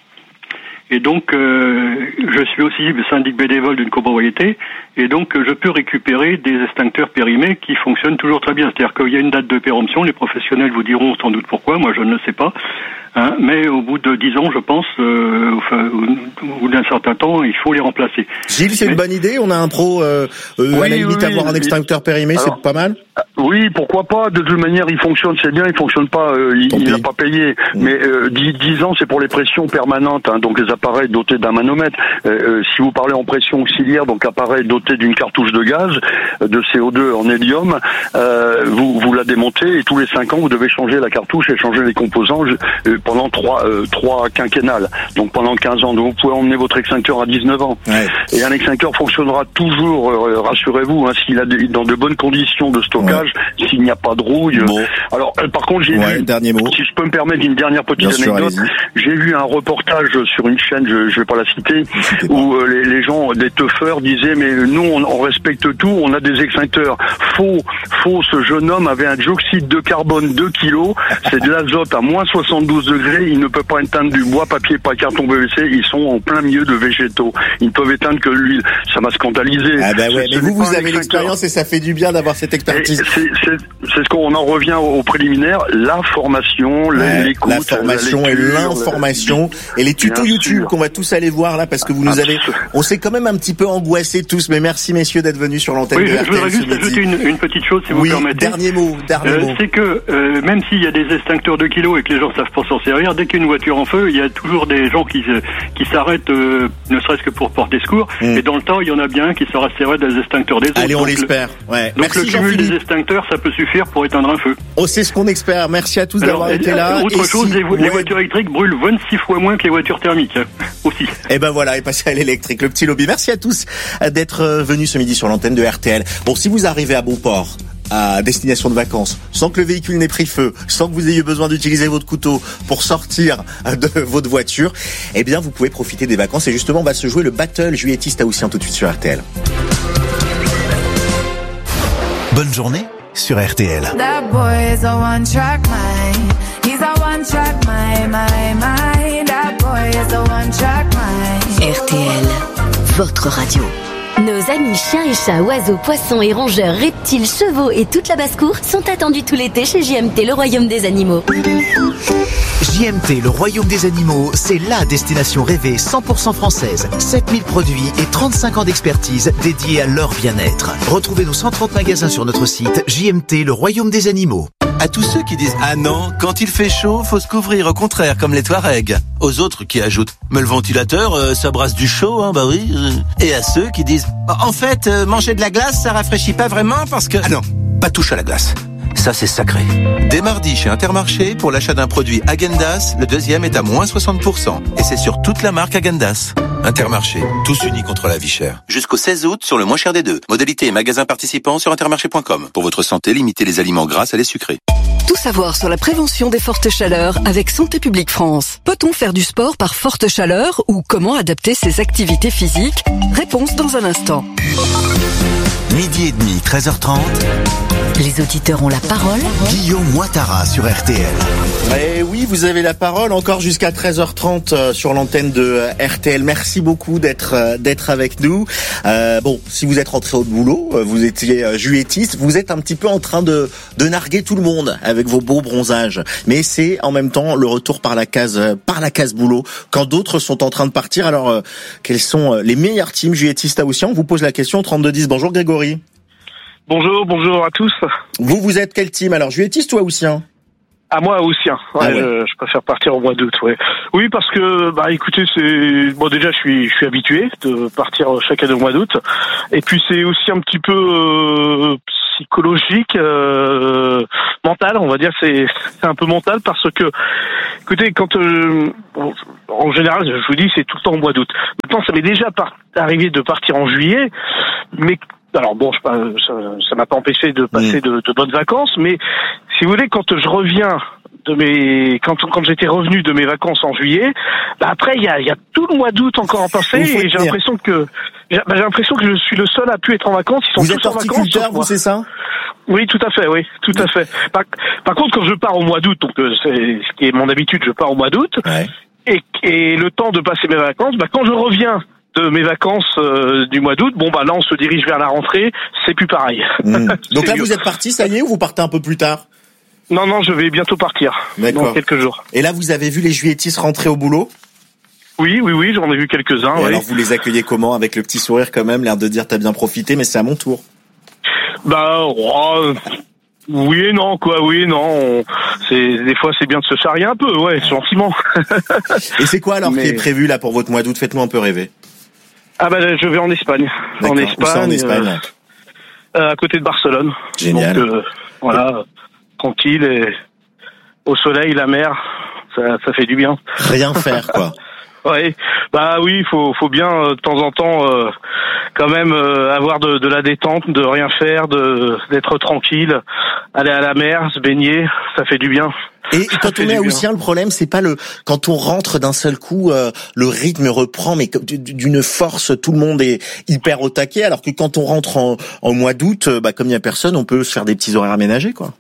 Et donc euh, je suis aussi syndic bénévole d'une copropriété, et donc euh, je peux récupérer des extincteurs périmés qui fonctionnent toujours très bien. C'est-à-dire qu'il y a une date de péremption, les professionnels vous diront sans doute pourquoi, moi je ne le sais pas. Hein, mais au bout de dix ans, je pense, euh, enfin, au bout d'un certain temps, il faut les remplacer. Gilles, c'est mais... une bonne idée. On a un pro, euh, euh, oui, à la limite, oui, avoir un extincteur périmé, alors, c'est pas mal. Oui, pourquoi pas. De toute manière, il fonctionne, c'est bien. Il fonctionne pas, euh, il n'a pas payé. Mmh. Mais euh, dix ans, c'est pour les pressions permanentes. Hein, donc les appareils dotés d'un manomètre. Euh, euh, si vous parlez en pression auxiliaire, donc appareil doté d'une cartouche de gaz, de C O deux en hélium, euh, vous vous la démontez et tous les cinq ans, vous devez changer la cartouche et changer les composants. Euh, pendant trois euh, trois quinquennales, donc pendant quinze ans. Donc vous pouvez emmener votre extincteur à dix-neuf ans. Ouais. Et un extincteur fonctionnera toujours, euh, rassurez-vous, hein, s'il a de, dans de bonnes conditions de stockage, ouais. s'il n'y a pas de rouille. Bon. Alors euh, par contre, j'ai ouais, vu, dernier mot. Si je peux me permettre une dernière petite Bien anecdote, sûr, j'ai vu un reportage sur une chaîne, je, je vais pas la citer, où euh, les, les gens, des teufeurs disaient mais nous on, on respecte tout, on a des extincteurs. Faux, faux, ce jeune homme avait un dioxyde de carbone deux kilos, c'est de l'azote à moins soixante-douze degrés, il ne peut pas éteindre du bois, papier, pas carton P V C, ils sont en plein milieu de végétaux. Ils ne peuvent éteindre que l'huile. Ça m'a scandalisé. Ah ben ouais, ce, mais ce vous, vous avez l'expérience et ça fait du bien d'avoir cette expertise. C'est, c'est, c'est ce qu'on en revient au, au préliminaire, la formation, ouais, l'écoute. La formation la lecture, et l'information et les tutos YouTube qu'on va tous aller voir là parce que vous nous avez, on s'est quand même un petit peu angoissés tous, mais merci messieurs d'être venus sur l'antenne oui, de R T L. Je voudrais juste ajouter une, une petite chose si vous oui, me permettez. Dernier mot, dernier euh, mot. C'est que euh, même s'il y a des extincteurs de kilos et que les gens savent pas s'en servir, dès qu'il y a une voiture en feu, il y a toujours des gens qui qui s'arrêtent, euh, ne serait-ce que pour porter secours. Mmh. Et dans le temps, il y en a bien qui saura se servir des extincteurs des autres. Allez, on l'espère. Le, ouais. Donc Merci le cumul des extincteurs, ça peut suffire pour éteindre un feu. Oh, c'est ce qu'on espère. Merci à tous Alors, d'avoir été là. Autre et chose, si... les, ouais. les voitures électriques brûlent vingt-six fois moins que les voitures thermiques hein, aussi. Et ben voilà, et passez à l'électrique, le petit lobby. Merci à tous d'être venus ce midi sur l'antenne de R T L. Bon, si vous arrivez à bon port, à destination de vacances, sans que le véhicule n'ait pris feu, sans que vous ayez besoin d'utiliser votre couteau pour sortir de votre voiture, eh bien vous pouvez profiter des vacances. Et justement, on va se jouer le Battle Julietiste Haussien tout de suite sur R T L. Bonne journée sur R T L. That boy is a one track mind. He's a one track mind, my, my. That boy is a one track mind. R T L, votre radio. Nos amis chiens et chats, oiseaux, poissons et rongeurs, reptiles, chevaux et toute la basse-cour sont attendus tout l'été chez J M T, le royaume des animaux. J M T, le royaume des animaux, c'est la destination rêvée cent pour cent française. sept mille produits et trente-cinq ans d'expertise dédiés à leur bien-être. Retrouvez nos cent trente magasins sur notre site J M T, le royaume des animaux. À tous ceux qui disent « Ah non, quand il fait chaud, faut se couvrir, au contraire, comme les Touaregs ». Aux autres qui ajoutent « Mais le ventilateur, euh, ça brasse du chaud, hein, bah oui. » Et à ceux qui disent « En fait, euh, manger de la glace, ça rafraîchit pas vraiment parce que... » Ah non, pas touche à la glace. Ça, c'est sacré. Dès mardi, chez Intermarché, pour l'achat d'un produit Häagen-Dazs, le deuxième est à moins soixante pour cent. Et c'est sur toute la marque Häagen-Dazs. Intermarché, tous unis contre la vie chère. Jusqu'au seize août, sur le moins cher des deux. Modalité et magasins participants sur intermarché point com. Pour votre santé, limitez les aliments gras à les sucrés. Tout savoir sur la prévention des fortes chaleurs avec Santé publique France. Peut-on faire du sport par forte chaleur ou comment adapter ses activités physiques? Réponse dans un instant. Midi et demi, treize heures trente. Les auditeurs ont la parole. Guillaume Ouattara sur R T L. Et oui, vous avez la parole encore jusqu'à treize heures trente sur l'antenne de R T L. Merci beaucoup d'être d'être avec nous. Euh, bon, si vous êtes rentré au boulot, vous étiez juillettiste, vous êtes un petit peu en train de de narguer tout le monde avec vos beaux bronzages. Mais c'est en même temps le retour par la case par la case boulot quand d'autres sont en train de partir. Alors, euh, quels sont les meilleurs teams juillettistes à Haussien? On vous pose la question au trente-deux dix. Bonjour Grégory. Bonjour, bonjour à tous. Vous, vous êtes quel team? Alors, juillettiste ou haussien? À moi, haussien. Ouais, ah ouais. Je, je préfère partir au mois d'août, ouais. Oui, parce que, bah, écoutez, c'est, bon, déjà, je suis, je suis habitué de partir chaque année au mois d'août. Et puis, c'est aussi un petit peu, euh, psychologique, euh, mental, on va dire, c'est, c'est un peu mental parce que, écoutez, quand, euh, en général, je vous dis, c'est tout le temps au mois d'août. Maintenant, ça m'est déjà par- arrivé de partir en juillet, mais alors bon, je, ça, ça m'a pas empêché de passer mmh. de, de bonnes vacances, mais si vous voulez, quand je reviens de mes, quand quand j'étais revenu de mes vacances en juillet, bah après il y a, il y a tout le mois d'août encore en passé et j'ai l'impression que j'ai, bah j'ai l'impression que je suis le seul à pu être en vacances. Ils sont vous tous êtes en vacances. horticulteur, vous, c'est ça? Oui, tout à fait, oui, tout à fait. Par, par contre, quand je pars au mois d'août, donc c'est ce qui est mon habitude, je pars au mois d'août, ouais. et, et le temps de passer mes vacances, bah quand je reviens de mes vacances euh, du mois d'août, bon bah là on se dirige vers la rentrée, c'est plus pareil. Mmh. Donc là mieux. Vous êtes parti, ça y est, ou vous partez un peu plus tard? Non non, je vais bientôt partir. D'accord. Dans quelques jours. Et là vous avez vu les juilletistes rentrer au boulot? Oui oui oui, j'en ai vu quelques-uns. Et oui. Alors vous les accueillez comment? Avec le petit sourire quand même, l'air de dire t'as bien profité, mais c'est à mon tour. Bah oh, oui et non quoi, oui et non. On, c'est des fois c'est bien de se charrier un peu, ouais, gentiment. Et c'est quoi alors mais... qui est prévu là pour votre mois d'août? Faites-nous un peu rêver. Ah bah je vais en Espagne. D'accord. En Espagne. Où ça, en Espagne euh, à côté de Barcelone. Génial. Donc euh, voilà, tranquille et au soleil, la mer, ça, ça fait du bien. Rien faire quoi. Ouais, bah oui, faut faut bien euh, de temps en temps euh, quand même euh, avoir de, de la détente, de rien faire, de d'être tranquille, aller à la mer, se baigner, ça fait du bien. Et ça quand on est à Haussien, le problème c'est pas le quand on rentre d'un seul coup, euh, le rythme reprend, mais d'une force, tout le monde est hyper au taquet, alors que quand on rentre en, en mois d'août, bah comme il y a personne, on peut se faire des petits horaires aménagés, quoi.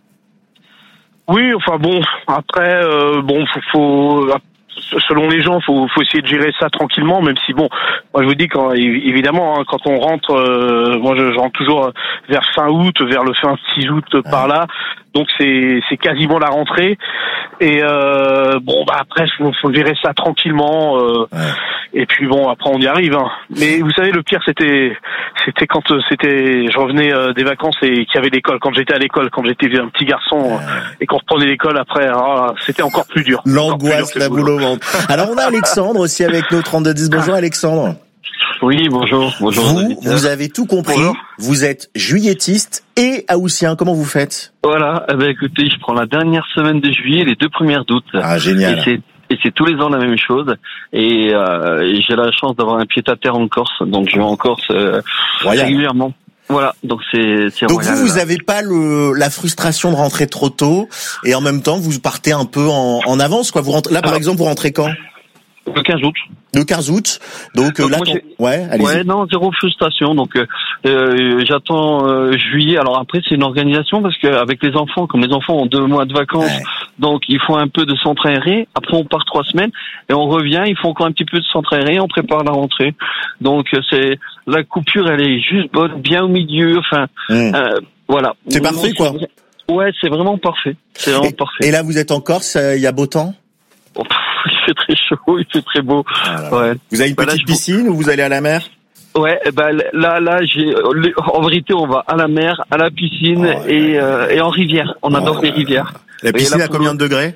Oui, enfin bon, après euh, bon, faut, faut selon les gens, faut, faut essayer de gérer ça tranquillement, même si bon, moi je vous dis quand évidemment hein, quand on rentre, euh, moi je, je rentre toujours vers fin août, vers le fin six août ouais. par là, donc c'est c'est quasiment la rentrée et euh, bon bah après faut, faut gérer ça tranquillement euh, ouais. et puis bon après on y arrive. Hein. Mais vous savez le pire c'était c'était quand c'était je revenais euh, des vacances et qu'il y avait l'école quand j'étais à l'école quand j'étais un petit garçon ouais. et qu'on reprenait l'école après ah, c'était encore plus dur. L'angoisse, la boule au ventre. Alors on a Alexandre aussi avec nous trente-deux dix. Bonjour Alexandre. Oui, bonjour. Bonjour. Vous, vous avez tout compris. Bonjour. Vous êtes juillettiste et haussien. Comment vous faites? Voilà. Eh ben, écoutez, je prends la dernière semaine de juillet et les deux premières d'août. Ah, génial. Et c'est, et c'est tous les ans la même chose. Et, euh, et j'ai la chance d'avoir un pied-à-terre en Corse. Donc, je vais en Corse euh, régulièrement. Voilà. Donc, c'est, c'est Donc, royal, vous, vous avez pas le, la frustration de rentrer trop tôt et en même temps, vous partez un peu en, en avance, quoi. Vous rentrez, là, par Alors, exemple, vous rentrez quand? Le quinze août. Le quinze août. Donc, donc là, moi, ton... ouais, allez-y. Ouais, non, zéro frustration. Donc, euh, j'attends euh, juillet. Alors après, c'est une organisation parce qu'avec les enfants, comme les enfants ont deux mois de vacances, ouais. donc il faut un peu de centre aéré. Après, on part trois semaines et on revient. Il faut encore un petit peu de centre aéré. On prépare la rentrée. Donc, c'est la coupure, elle est juste bonne, bien au milieu. Enfin, mmh. euh, voilà. C'est non, parfait, quoi. Ouais, c'est vraiment parfait. C'est vraiment et, parfait. Et là, vous êtes en Corse. Il y a beau temps? Oh, il fait très chaud, il fait très beau. Voilà. Ouais. Vous avez une petite bah là, piscine ou vous allez à la mer? Ouais, ben là, là, j'ai. En vérité, on va à la mer, à la piscine oh, et ouais. euh, et en rivière. On oh, adore les rivières. La piscine à combien de degrés?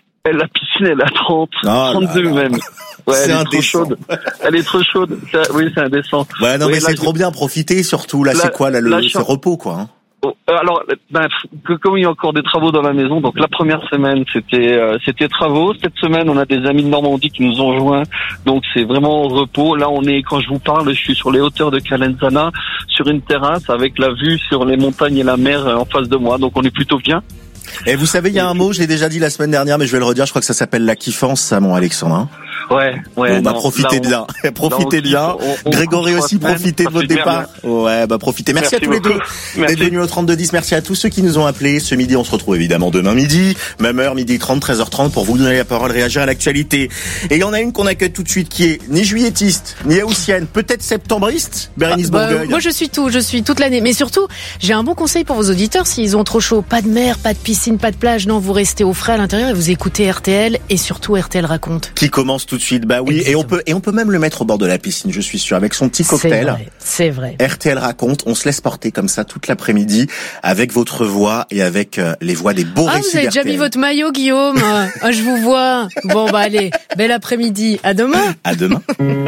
La piscine, elle est à trente, oh, trente-deux là, là. même. Ouais, c'est elle est trop chaude. Elle est trop chaude. C'est, oui, c'est indécent. Ouais, non, oui, mais là, c'est trop bien. Profitez surtout. Là, là c'est quoi là, le, là, c'est repos, quoi. Hein. Alors, ben, comme il y a encore des travaux dans la maison, donc la première semaine c'était euh, c'était travaux. Cette semaine, on a des amis de Normandie qui nous ont joints, donc c'est vraiment au repos. Là, on est, quand je vous parle, je suis sur les hauteurs de Calenzana, sur une terrasse avec la vue sur les montagnes et la mer en face de moi, donc on est plutôt bien. Et vous savez, il y a un mot, je l'ai déjà dit la semaine dernière, mais je vais le redire. Je crois que ça s'appelle la kiffance, ça, mon Alexandre. Ouais, ouais. Bon, bah, non, profitez là, bien. on, profitez là, bien. on, on, Grégory on aussi, profitez de votre départ. Ouais, bah, profitez. Merci, Merci à tous beaucoup. les deux d'être venus au trente-deux dix. Merci à tous ceux qui nous ont appelés. Ce midi, on se retrouve évidemment demain midi. Même heure, midi trente, treize heures trente pour vous donner la parole, réagir à l'actualité. Et il y en a une qu'on accueille tout de suite qui est ni juillettiste, ni haussienne, peut-être septembriste, Bérénice bah, Bourgueil. Moi, je suis tout. Je suis toute l'année. Mais surtout, j'ai un bon conseil pour vos auditeurs. S'ils ont trop chaud, pas de mer, pas de piscine, pas de plage. Non, vous restez au frais à l'intérieur et vous écoutez R T L et surtout R T L raconte. Qui commence tout de suite. Bah oui. Exactement. Et on peut, et on peut même le mettre au bord de la piscine, je suis sûr, avec son petit cocktail. C'est vrai. C'est vrai. R T L raconte. On se laisse porter comme ça toute l'après-midi avec votre voix et avec euh, les voix des beaux ah, récits. Vous avez déjà mis votre maillot, Guillaume. Ah, je vous vois. Bon, bah allez. Bel après-midi. À demain. À demain.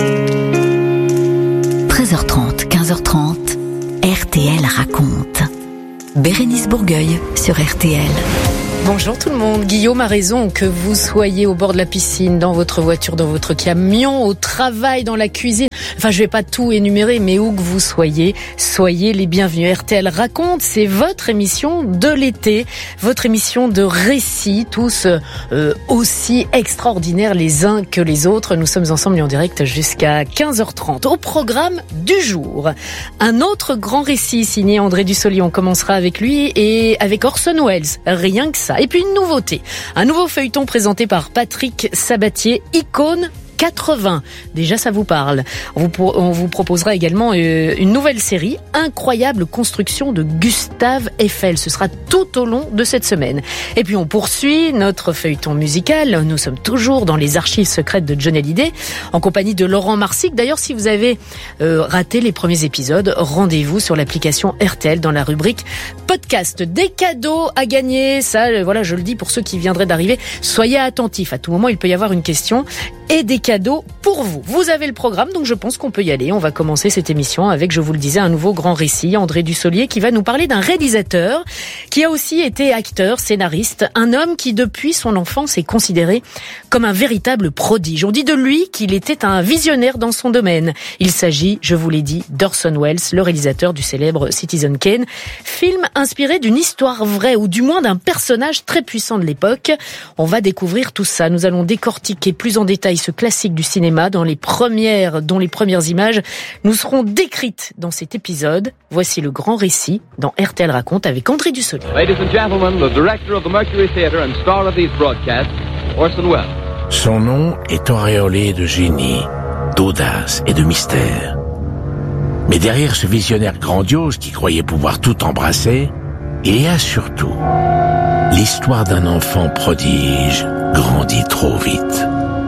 treize heures trente, quinze heures trente. R T L raconte. Bérénice Bourgueil sur R T L. Bonjour tout le monde. Guillaume a raison, que vous soyez au bord de la piscine, dans votre voiture, dans votre camion, au travail, dans la cuisine. Enfin, je vais pas tout énumérer, mais où que vous soyez, soyez les bienvenus. R T L raconte, c'est votre émission de l'été, votre émission de récits, tous euh, aussi extraordinaires les uns que les autres. Nous sommes ensemble en direct jusqu'à quinze heures trente. Au programme du jour, un autre grand récit signé André Dussolier. On commencera avec lui et avec Orson Welles. Rien que ça. Et puis une nouveauté, un nouveau feuilleton présenté par Patrick Sabatier, Icône quatre-vingts. Déjà, ça vous parle. On vous, on vous proposera également une nouvelle série, Incroyable construction de Gustave Eiffel. Ce sera tout au long de cette semaine. Et puis, on poursuit notre feuilleton musical. Nous sommes toujours dans les archives secrètes de John Hallyday, en compagnie de Laurent Marsic. D'ailleurs, si vous avez euh, raté les premiers épisodes, rendez-vous sur l'application R T L dans la rubrique podcast. Des cadeaux à gagner. Ça, voilà, je le dis pour ceux qui viendraient d'arriver. Soyez attentifs. À tout moment, il peut y avoir une question et des cadeaux pour vous. Vous avez le programme, donc je pense qu'on peut y aller. On va commencer cette émission avec, je vous le disais, un nouveau grand récit, André Dussolier, qui va nous parler d'un réalisateur qui a aussi été acteur, scénariste, un homme qui, depuis son enfance, est considéré comme un véritable prodige. On dit de lui qu'il était un visionnaire dans son domaine. Il s'agit, je vous l'ai dit, d'Orson Welles, le réalisateur du célèbre Citizen Kane, film inspiré d'une histoire vraie, ou du moins d'un personnage très puissant de l'époque. On va découvrir tout ça. Nous allons décortiquer plus en détail ce classique du cinéma dans les premières, dont les premières images nous seront décrites dans cet épisode. Voici le grand récit dans R T L raconte avec André Dussolier. Ladies and gentlemen, the director of the Mercury Theatre and star of these broadcasts, Orson Welles. Son nom est auréolé de génie, d'audace et de mystère. Mais derrière ce visionnaire grandiose qui croyait pouvoir tout embrasser, il y a surtout l'histoire d'un enfant prodige grandi trop vite.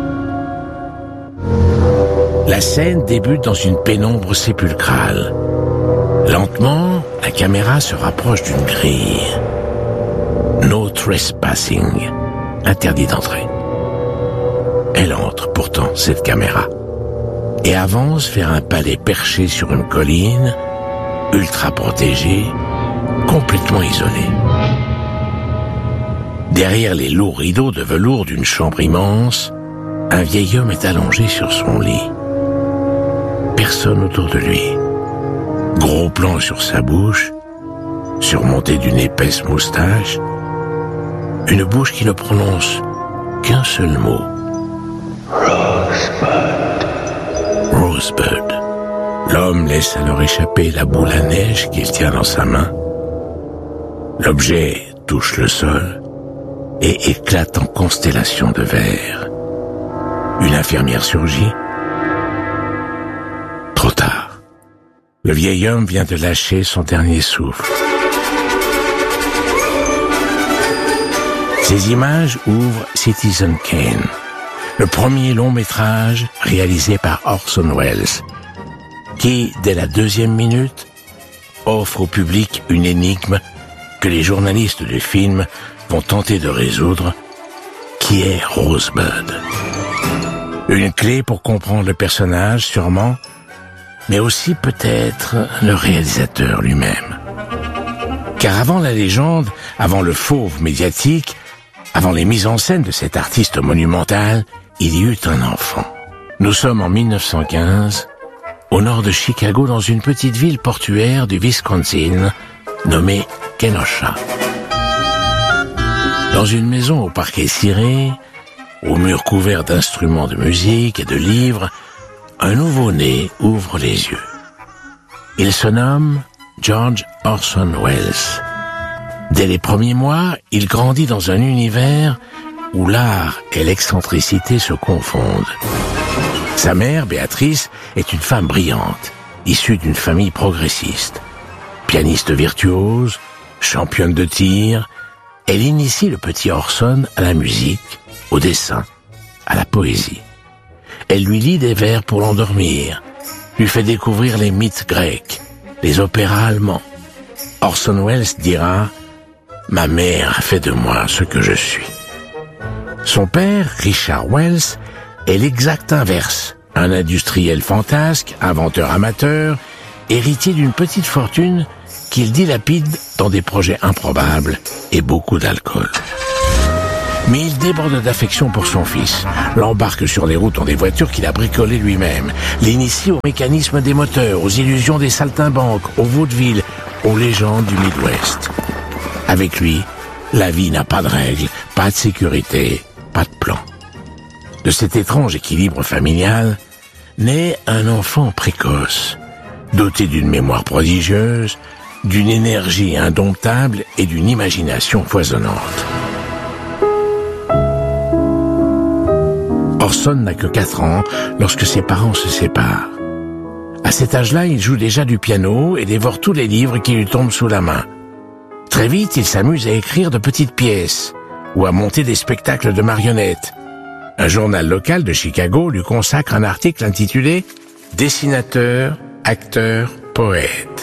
La scène débute dans une pénombre sépulcrale. Lentement, la caméra se rapproche d'une grille. No trespassing, interdit d'entrer. Elle entre pourtant, cette caméra, et avance vers un palais perché sur une colline, ultra protégé, complètement isolé. Derrière les lourds rideaux de velours d'une chambre immense, un vieil homme est allongé sur son lit. Personne autour de lui. Gros plan sur sa bouche, surmonté d'une épaisse moustache, une bouche qui ne prononce qu'un seul mot. Rosebud. Rosebud. L'homme laisse alors échapper la boule à neige qu'il tient dans sa main. L'objet touche le sol et éclate en constellation de verre. Une infirmière surgit. Trop tard. Le vieil homme vient de lâcher son dernier souffle. Ces images ouvrent Citizen Kane, le premier long métrage réalisé par Orson Welles, qui, dès la deuxième minute, offre au public une énigme que les journalistes du film vont tenter de résoudre, qui est Rosebud. Une clé pour comprendre le personnage, sûrement, mais aussi peut-être le réalisateur lui-même. Car avant la légende, avant le fauve médiatique, avant les mises en scène de cet artiste monumental, il y eut un enfant. Nous sommes en mille neuf cent quinze, au nord de Chicago, dans une petite ville portuaire du Wisconsin, nommée Kenosha. Dans une maison au parquet ciré, aux murs couverts d'instruments de musique et de livres, un nouveau-né ouvre les yeux. Il se nomme George Orson Welles. Dès les premiers mois, il grandit dans un univers où l'art et l'excentricité se confondent. Sa mère, Béatrice, est une femme brillante, issue d'une famille progressiste. Pianiste virtuose, championne de tir, elle initie le petit Orson à la musique, au dessin, à la poésie. Elle lui lit des vers pour l'endormir, lui fait découvrir les mythes grecs, les opéras allemands. Orson Welles dira « Ma mère a fait de moi ce que je suis ». Son père, Richard Welles, est l'exact inverse. Un industriel fantasque, inventeur amateur, héritier d'une petite fortune qu'il dilapide dans des projets improbables et beaucoup d'alcool. Mais il déborde d'affection pour son fils, l'embarque sur les routes dans des voitures qu'il a bricolées lui-même, l'initie au mécanisme des moteurs, aux illusions des saltimbanques, au vaudeville, aux légendes du Midwest. Avec lui, la vie n'a pas de règles, pas de sécurité, pas de plan. De cet étrange équilibre familial, naît un enfant précoce, doté d'une mémoire prodigieuse, d'une énergie indomptable et d'une imagination foisonnante. Orson n'a que quatre ans lorsque ses parents se séparent. À cet âge-là, il joue déjà du piano et dévore tous les livres qui lui tombent sous la main. Très vite, il s'amuse à écrire de petites pièces ou à monter des spectacles de marionnettes. Un journal local de Chicago lui consacre un article intitulé « Dessinateur, acteur, poète ».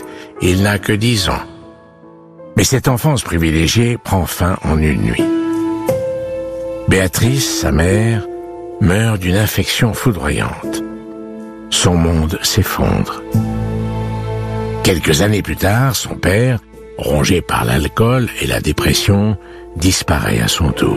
Il n'a que dix ans. Mais cette enfance privilégiée prend fin en une nuit. Béatrice, sa mère, meurt d'une infection foudroyante. Son monde s'effondre. Quelques années plus tard, son père, rongé par l'alcool et la dépression, disparaît à son tour.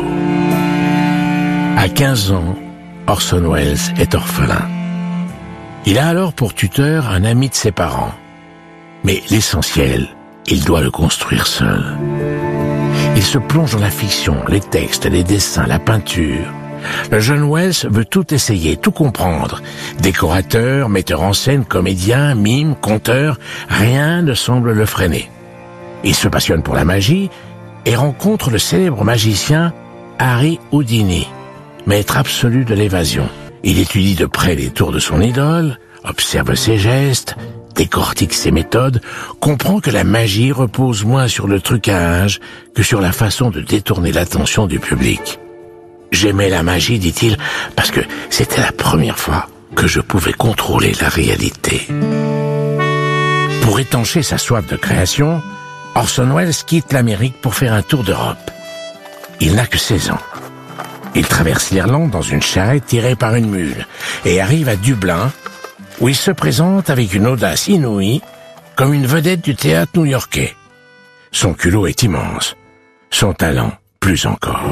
À quinze ans, Orson Welles est orphelin. Il a alors pour tuteur un ami de ses parents. Mais l'essentiel, il doit le construire seul. Il se plonge dans la fiction, les textes, les dessins, la peinture. Le jeune Welles veut tout essayer, tout comprendre. Décorateur, metteur en scène, comédien, mime, conteur, rien ne semble le freiner. Il se passionne pour la magie et rencontre le célèbre magicien Harry Houdini, maître absolu de l'évasion. Il étudie de près les tours de son idole, observe ses gestes, décortique ses méthodes, comprend que la magie repose moins sur le trucage que sur la façon de détourner l'attention du public. J'aimais la magie, dit-il, parce que c'était la première fois que je pouvais contrôler la réalité. Pour étancher sa soif de création, Orson Welles quitte l'Amérique pour faire un tour d'Europe. Il n'a que seize ans. Il traverse l'Irlande dans une charrette tirée par une mule et arrive à Dublin, où il se présente avec une audace inouïe, comme une vedette du théâtre new-yorkais. Son culot est immense, son talent plus encore.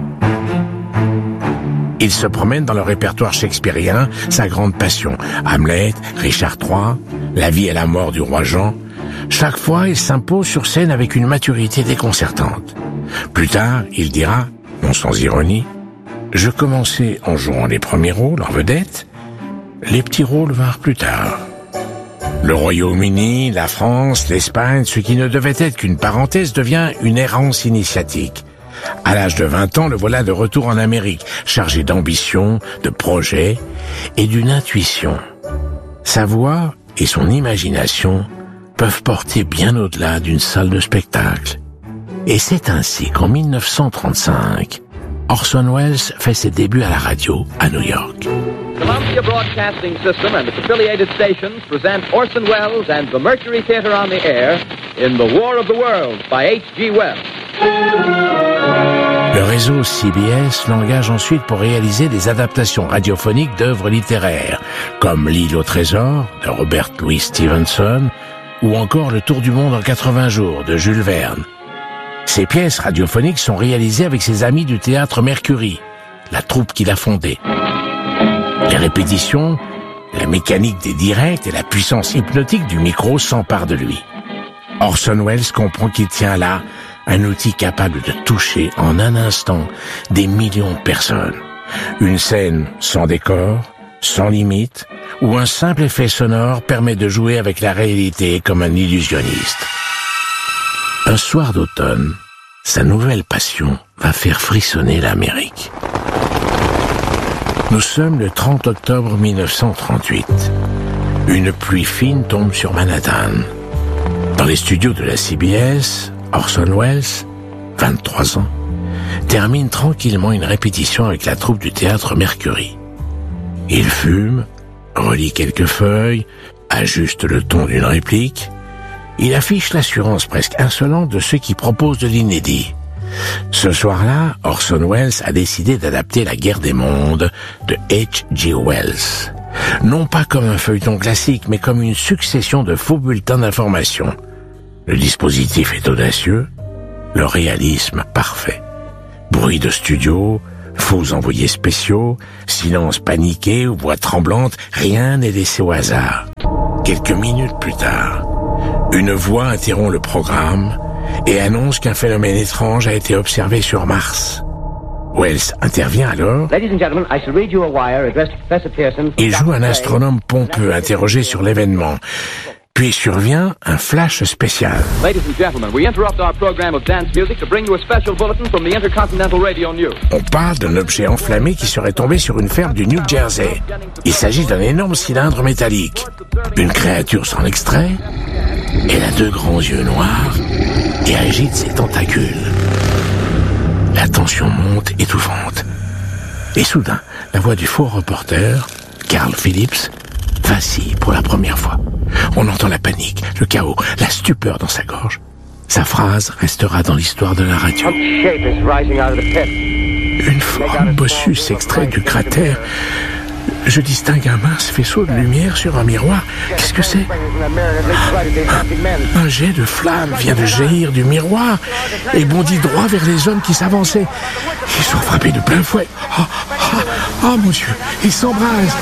Il se promène dans le répertoire shakespearien, sa grande passion. Hamlet, Richard trois, La vie et la mort du roi Jean. Chaque fois, il s'impose sur scène avec une maturité déconcertante. Plus tard, il dira, non sans ironie, « Je commençais en jouant les premiers rôles en vedette, les petits rôles vinrent plus tard. » Le Royaume-Uni, la France, l'Espagne, ce qui ne devait être qu'une parenthèse devient une errance initiatique. À l'âge de vingt ans, le voilà de retour en Amérique, chargé d'ambition, de projets et d'une intuition. Sa voix et son imagination peuvent porter bien au-delà d'une salle de spectacle. Et c'est ainsi qu'en mille neuf cent trente-cinq, Orson Welles fait ses débuts à la radio à New York. Columbia Broadcasting System and its affiliated stations present Orson Welles and the Mercury Theatre on the Air in The War of the Worlds by H G Wells. Le réseau C B S l'engage ensuite pour réaliser des adaptations radiophoniques d'œuvres littéraires, comme L'île au trésor de Robert Louis Stevenson, ou encore Le tour du monde en quatre-vingts jours de Jules Verne. Ces pièces radiophoniques sont réalisées avec ses amis du théâtre Mercury, la troupe qu'il a fondée. Les répétitions, la mécanique des directs et la puissance hypnotique du micro s'emparent de lui. Orson Welles comprend qu'il tient là un outil capable de toucher en un instant des millions de personnes. Une scène sans décor, sans limite, où un simple effet sonore permet de jouer avec la réalité comme un illusionniste. Un soir d'automne, sa nouvelle passion va faire frissonner l'Amérique. Nous sommes le trente octobre mille neuf cent trente-huit. Une pluie fine tombe sur Manhattan. Dans les studios de la C B S, Orson Welles, vingt-trois ans, termine tranquillement une répétition avec la troupe du théâtre Mercury. Il fume, relit quelques feuilles, ajuste le ton d'une réplique. Il affiche l'assurance presque insolente de ceux qui proposent de l'inédit. Ce soir-là, Orson Welles a décidé d'adapter La Guerre des mondes de H G Wells. Non pas comme un feuilleton classique, mais comme une succession de faux bulletins d'information. Le dispositif est audacieux, le réalisme parfait. Bruit de studio, faux envoyés spéciaux, silence paniqué ou voix tremblante, rien n'est laissé au hasard. Quelques minutes plus tard, une voix interrompt le programme et annonce qu'un phénomène étrange a été observé sur Mars. Wells intervient alors. Il joue un astronome pompeux interrogé sur l'événement. Puis survient un flash spécial. On parle d'un objet enflammé qui serait tombé sur une ferme du New Jersey. Il s'agit d'un énorme cylindre métallique. Une créature s'en extrait. Elle a deux grands yeux noirs et agite ses tentacules. La tension monte, étouffante. Et soudain, la voix du faux reporter, Carl Phillips, vacille pour la première fois. On entend la panique, le chaos, la stupeur dans sa gorge. Sa phrase restera dans l'histoire de la radio. Une forme bossue s'extrait du cratère. Je distingue un mince faisceau de lumière sur un miroir. Qu'est-ce que c'est ? Un jet de flamme vient de jaillir du miroir et bondit droit vers les hommes qui s'avançaient. Ils sont frappés de plein fouet. Oh, oh, oh mon Dieu, ils s'embrasent.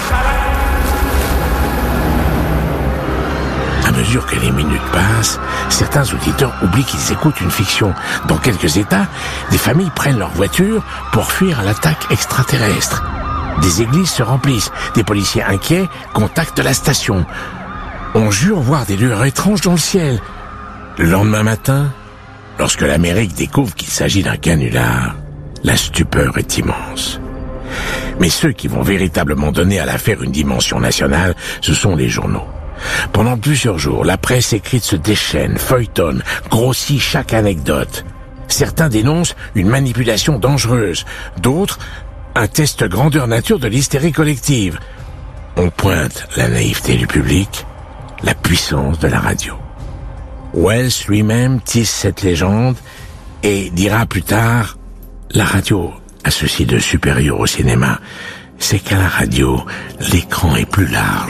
À mesure que les minutes passent, certains auditeurs oublient qu'ils écoutent une fiction. Dans quelques États, des familles prennent leur voiture pour fuir l'attaque extraterrestre. Des églises se remplissent, des policiers inquiets contactent la station. On jure voir des lueurs étranges dans le ciel. Le lendemain matin, lorsque l'Amérique découvre qu'il s'agit d'un canular, la stupeur est immense. Mais ceux qui vont véritablement donner à l'affaire une dimension nationale, ce sont les journaux. Pendant plusieurs jours, la presse écrite se déchaîne, feuilletonne, grossit chaque anecdote. Certains dénoncent une manipulation dangereuse, d'autres un test grandeur nature de l'hystérie collective. On pointe la naïveté du public, la puissance de la radio. Wells lui-même tisse cette légende et dira plus tard « La radio a ceci de supérieur au cinéma, c'est qu'à la radio, l'écran est plus large. »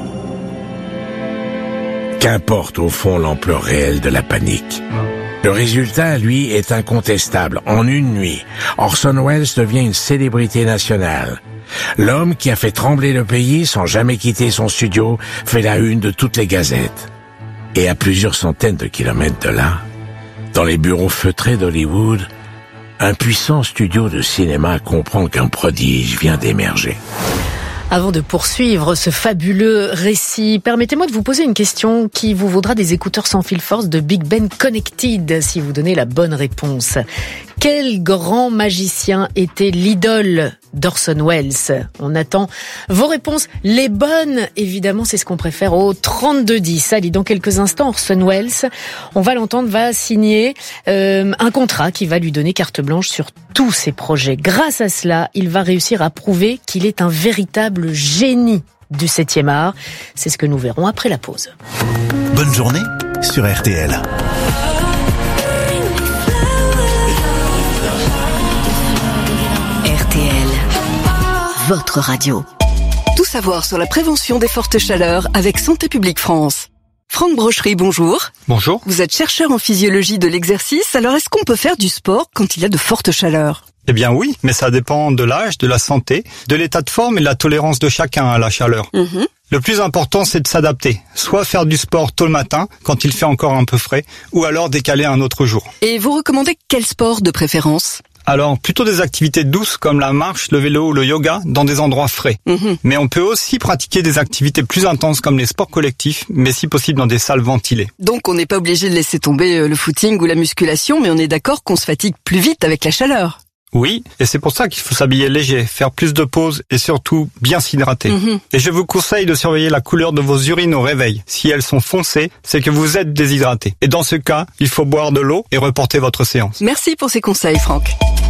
Qu'importe au fond l'ampleur réelle de la panique. Le résultat, lui, est incontestable. En une nuit, Orson Welles devient une célébrité nationale. L'homme qui a fait trembler le pays sans jamais quitter son studio fait la une de toutes les gazettes. Et à plusieurs centaines de kilomètres de là, dans les bureaux feutrés d'Hollywood, un puissant studio de cinéma comprend qu'un prodige vient d'émerger. Avant de poursuivre ce fabuleux récit, permettez-moi de vous poser une question qui vous vaudra des écouteurs sans fil force de Big Ben Connected si vous donnez la bonne réponse. Quel grand magicien était l'idole d'Orson Welles? On attend vos réponses. Les bonnes, évidemment, c'est ce qu'on préfère au trente-deux dix. Allez, dans quelques instants, Orson Welles, on va l'entendre, va signer euh, un contrat qui va lui donner carte blanche sur tous ses projets. Grâce à cela, il va réussir à prouver qu'il est un véritable génie du septième art. C'est ce que nous verrons après la pause. Bonne journée sur R T L. Votre radio. Tout savoir sur la prévention des fortes chaleurs avec Santé publique France. Franck Brochery, bonjour. Bonjour. Vous êtes chercheur en physiologie de l'exercice, alors est-ce qu'on peut faire du sport quand il y a de fortes chaleurs ? Eh bien oui, mais ça dépend de l'âge, de la santé, de l'état de forme et de la tolérance de chacun à la chaleur. Mmh. Le plus important, c'est de s'adapter. Soit faire du sport tôt le matin, quand il fait encore un peu frais, ou alors décaler un autre jour. Et vous recommandez quel sport de préférence ? Alors, plutôt des activités douces comme la marche, le vélo ou le yoga dans des endroits frais. Mmh. Mais on peut aussi pratiquer des activités plus intenses comme les sports collectifs, mais si possible dans des salles ventilées. Donc on n'est pas obligé de laisser tomber le footing ou la musculation, mais on est d'accord qu'on se fatigue plus vite avec la chaleur. Oui, et c'est pour ça qu'il faut s'habiller léger, faire plus de pauses et surtout bien s'hydrater. Mmh. Et je vous conseille de surveiller la couleur de vos urines au réveil. Si elles sont foncées, c'est que vous êtes déshydraté. Et dans ce cas, il faut boire de l'eau et reporter votre séance. Merci pour ces conseils, Franck.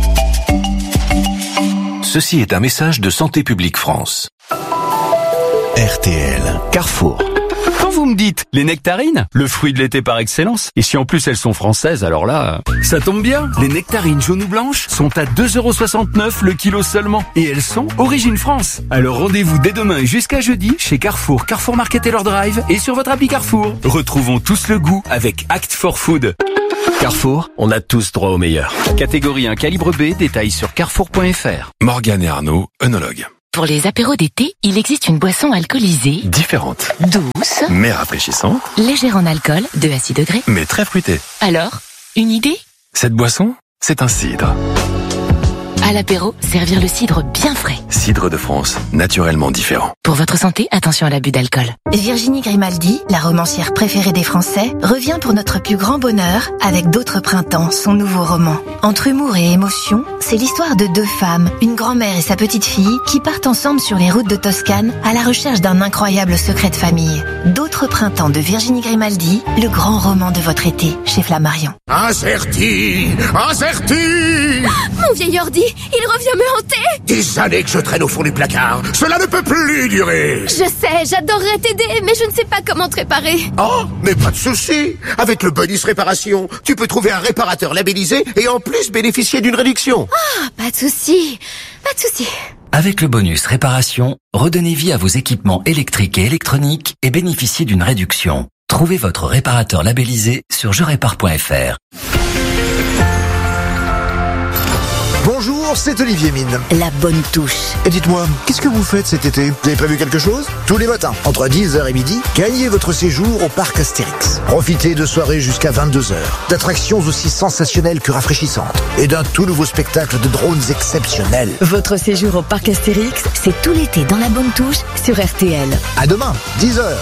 Ceci est un message de Santé publique France. R T L, Carrefour. Quand vous me dites les nectarines, le fruit de l'été par excellence, et si en plus elles sont françaises, alors là, ça tombe bien. Les nectarines jaunes ou blanches sont à deux euros soixante-neuf le kilo seulement, et elles sont origine France. Alors rendez-vous dès demain et jusqu'à jeudi chez Carrefour, Carrefour Market et leur drive, et sur votre appli Carrefour. Retrouvons tous le goût avec Act for Food. Carrefour, on a tous droit au meilleur. Catégorie un calibre B, détail sur carrefour point f r. Morgane et Arnaud, œnologues. Pour les apéros d'été, il existe une boisson alcoolisée. Différente. Douce. Mais rafraîchissante. Légère en alcool, deux à six degrés. Mais très fruitée. Alors, une idée? Cette boisson, c'est un cidre. À l'apéro, servir le cidre bien frais. Cidre de France, naturellement différent. Pour votre santé, attention à l'abus d'alcool. Virginie Grimaldi, la romancière préférée des Français, revient pour notre plus grand bonheur avec D'autres printemps, son nouveau roman. Entre humour et émotion, c'est l'histoire de deux femmes, une grand-mère et sa petite-fille, qui partent ensemble sur les routes de Toscane à la recherche d'un incroyable secret de famille. D'autres printemps de Virginie Grimaldi, le grand roman de votre été, chez Flammarion. Incerti, incerti. Mon vieil ordi, il revient me hanter. Des années que je traîne au fond du placard. Cela ne peut plus durer. Je sais, j'adorerais t'aider, mais je ne sais pas comment te réparer. Oh, mais pas de souci. Avec le bonus réparation, tu peux trouver un réparateur labellisé et en plus bénéficier d'une réduction. Ah, pas de souci, pas de souci. Avec le bonus réparation, redonnez vie à vos équipements électriques et électroniques et bénéficiez d'une réduction. Trouvez votre réparateur labellisé sur je répare point f r. Bonjour, c'est Olivier Mine. La bonne touche. Et dites-moi, qu'est-ce que vous faites cet été? Vous avez prévu quelque chose? Tous les matins, entre dix heures et midi, gagnez votre séjour au parc Astérix. Profitez de soirées jusqu'à vingt-deux heures, d'attractions aussi sensationnelles que rafraîchissantes, et d'un tout nouveau spectacle de drones exceptionnels. Votre séjour au parc Astérix, c'est tout l'été dans la bonne touche sur R T L. À demain, dix heures.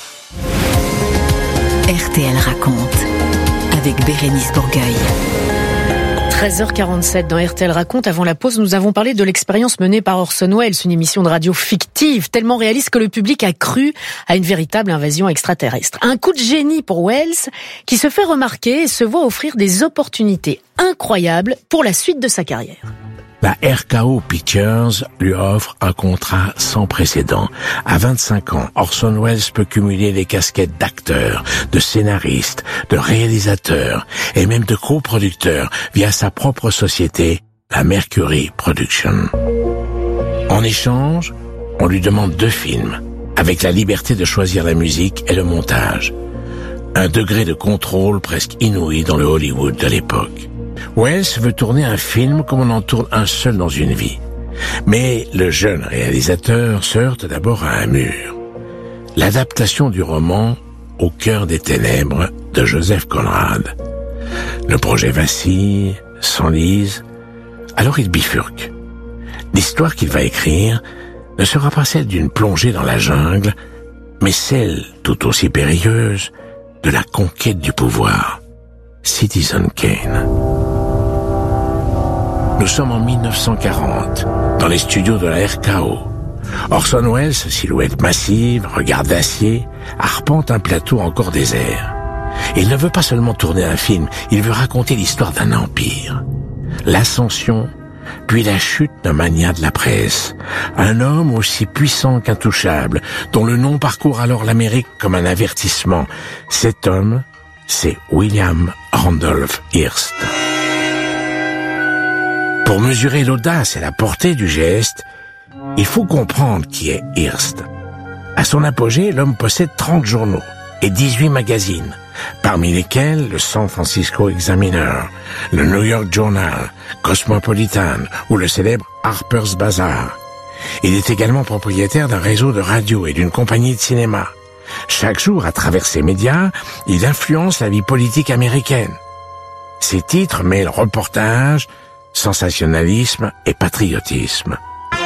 R T L raconte, avec Bérénice Bourgueil. treize heures quarante-sept dans R T L Raconte. Avant la pause, nous avons parlé de l'expérience menée par Orson Welles, une émission de radio fictive, tellement réaliste que le public a cru à une véritable invasion extraterrestre. Un coup de génie pour Welles, qui se fait remarquer et se voit offrir des opportunités incroyables pour la suite de sa carrière. La R K O Pictures lui offre un contrat sans précédent. À vingt-cinq ans, Orson Welles peut cumuler les casquettes d'acteur, de scénariste, de réalisateur et même de coproducteur via sa propre société, la Mercury Production. En échange, on lui demande deux films, avec la liberté de choisir la musique et le montage. Un degré de contrôle presque inouï dans le Hollywood de l'époque. Welles veut tourner un film comme on en tourne un seul dans une vie. Mais le jeune réalisateur se heurte d'abord à un mur. L'adaptation du roman Au cœur des ténèbres de Joseph Conrad. Le projet vacille, s'enlise, alors il bifurque. L'histoire qu'il va écrire ne sera pas celle d'une plongée dans la jungle, mais celle, tout aussi périlleuse, de la conquête du pouvoir. Citizen Kane. Nous sommes en mille neuf cent quarante, dans les studios de la R K O. Orson Welles, silhouette massive, regard d'acier, arpente un plateau encore désert. Il ne veut pas seulement tourner un film, il veut raconter l'histoire d'un empire. L'ascension, puis la chute d'un magnat de la presse. Un homme aussi puissant qu'intouchable, dont le nom parcourt alors l'Amérique comme un avertissement. Cet homme, c'est William Randolph Hearst. Pour mesurer l'audace et la portée du geste, il faut comprendre qui est Hearst. À son apogée, l'homme possède trente journaux et dix-huit magazines, parmi lesquels le San Francisco Examiner, le New York Journal, Cosmopolitan ou le célèbre Harper's Bazaar. Il est également propriétaire d'un réseau de radio et d'une compagnie de cinéma. Chaque jour, à travers ces médias, il influence la vie politique américaine. Ses titres mêlent reportages, sensationnalisme et patriotisme.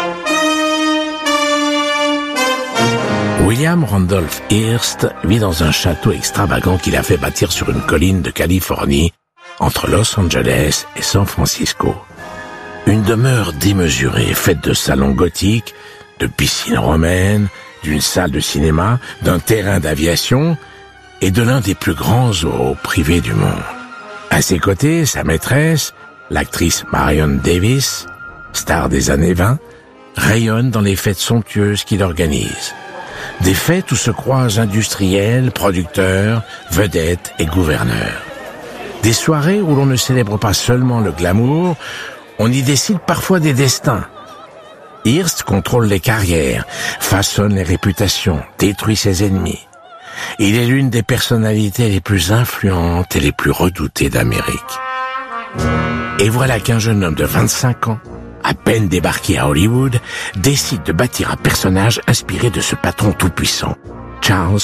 William Randolph Hearst vit dans un château extravagant qu'il a fait bâtir sur une colline de Californie, entre Los Angeles et San Francisco. Une demeure démesurée, faite de salons gothiques, de piscines romaines, d'une salle de cinéma, d'un terrain d'aviation et de l'un des plus grands zoos privés du monde. À ses côtés, sa maîtresse, l'actrice Marion Davis, star des années vingt, rayonne dans les fêtes somptueuses qu'il organise. Des fêtes où se croisent industriels, producteurs, vedettes et gouverneurs. Des soirées où l'on ne célèbre pas seulement le glamour, on y décide parfois des destins. Hearst contrôle les carrières, façonne les réputations, détruit ses ennemis. Il est l'une des personnalités les plus influentes et les plus redoutées d'Amérique. Et voilà qu'un jeune homme de vingt-cinq ans, à peine débarqué à Hollywood, décide de bâtir un personnage inspiré de ce patron tout-puissant, Charles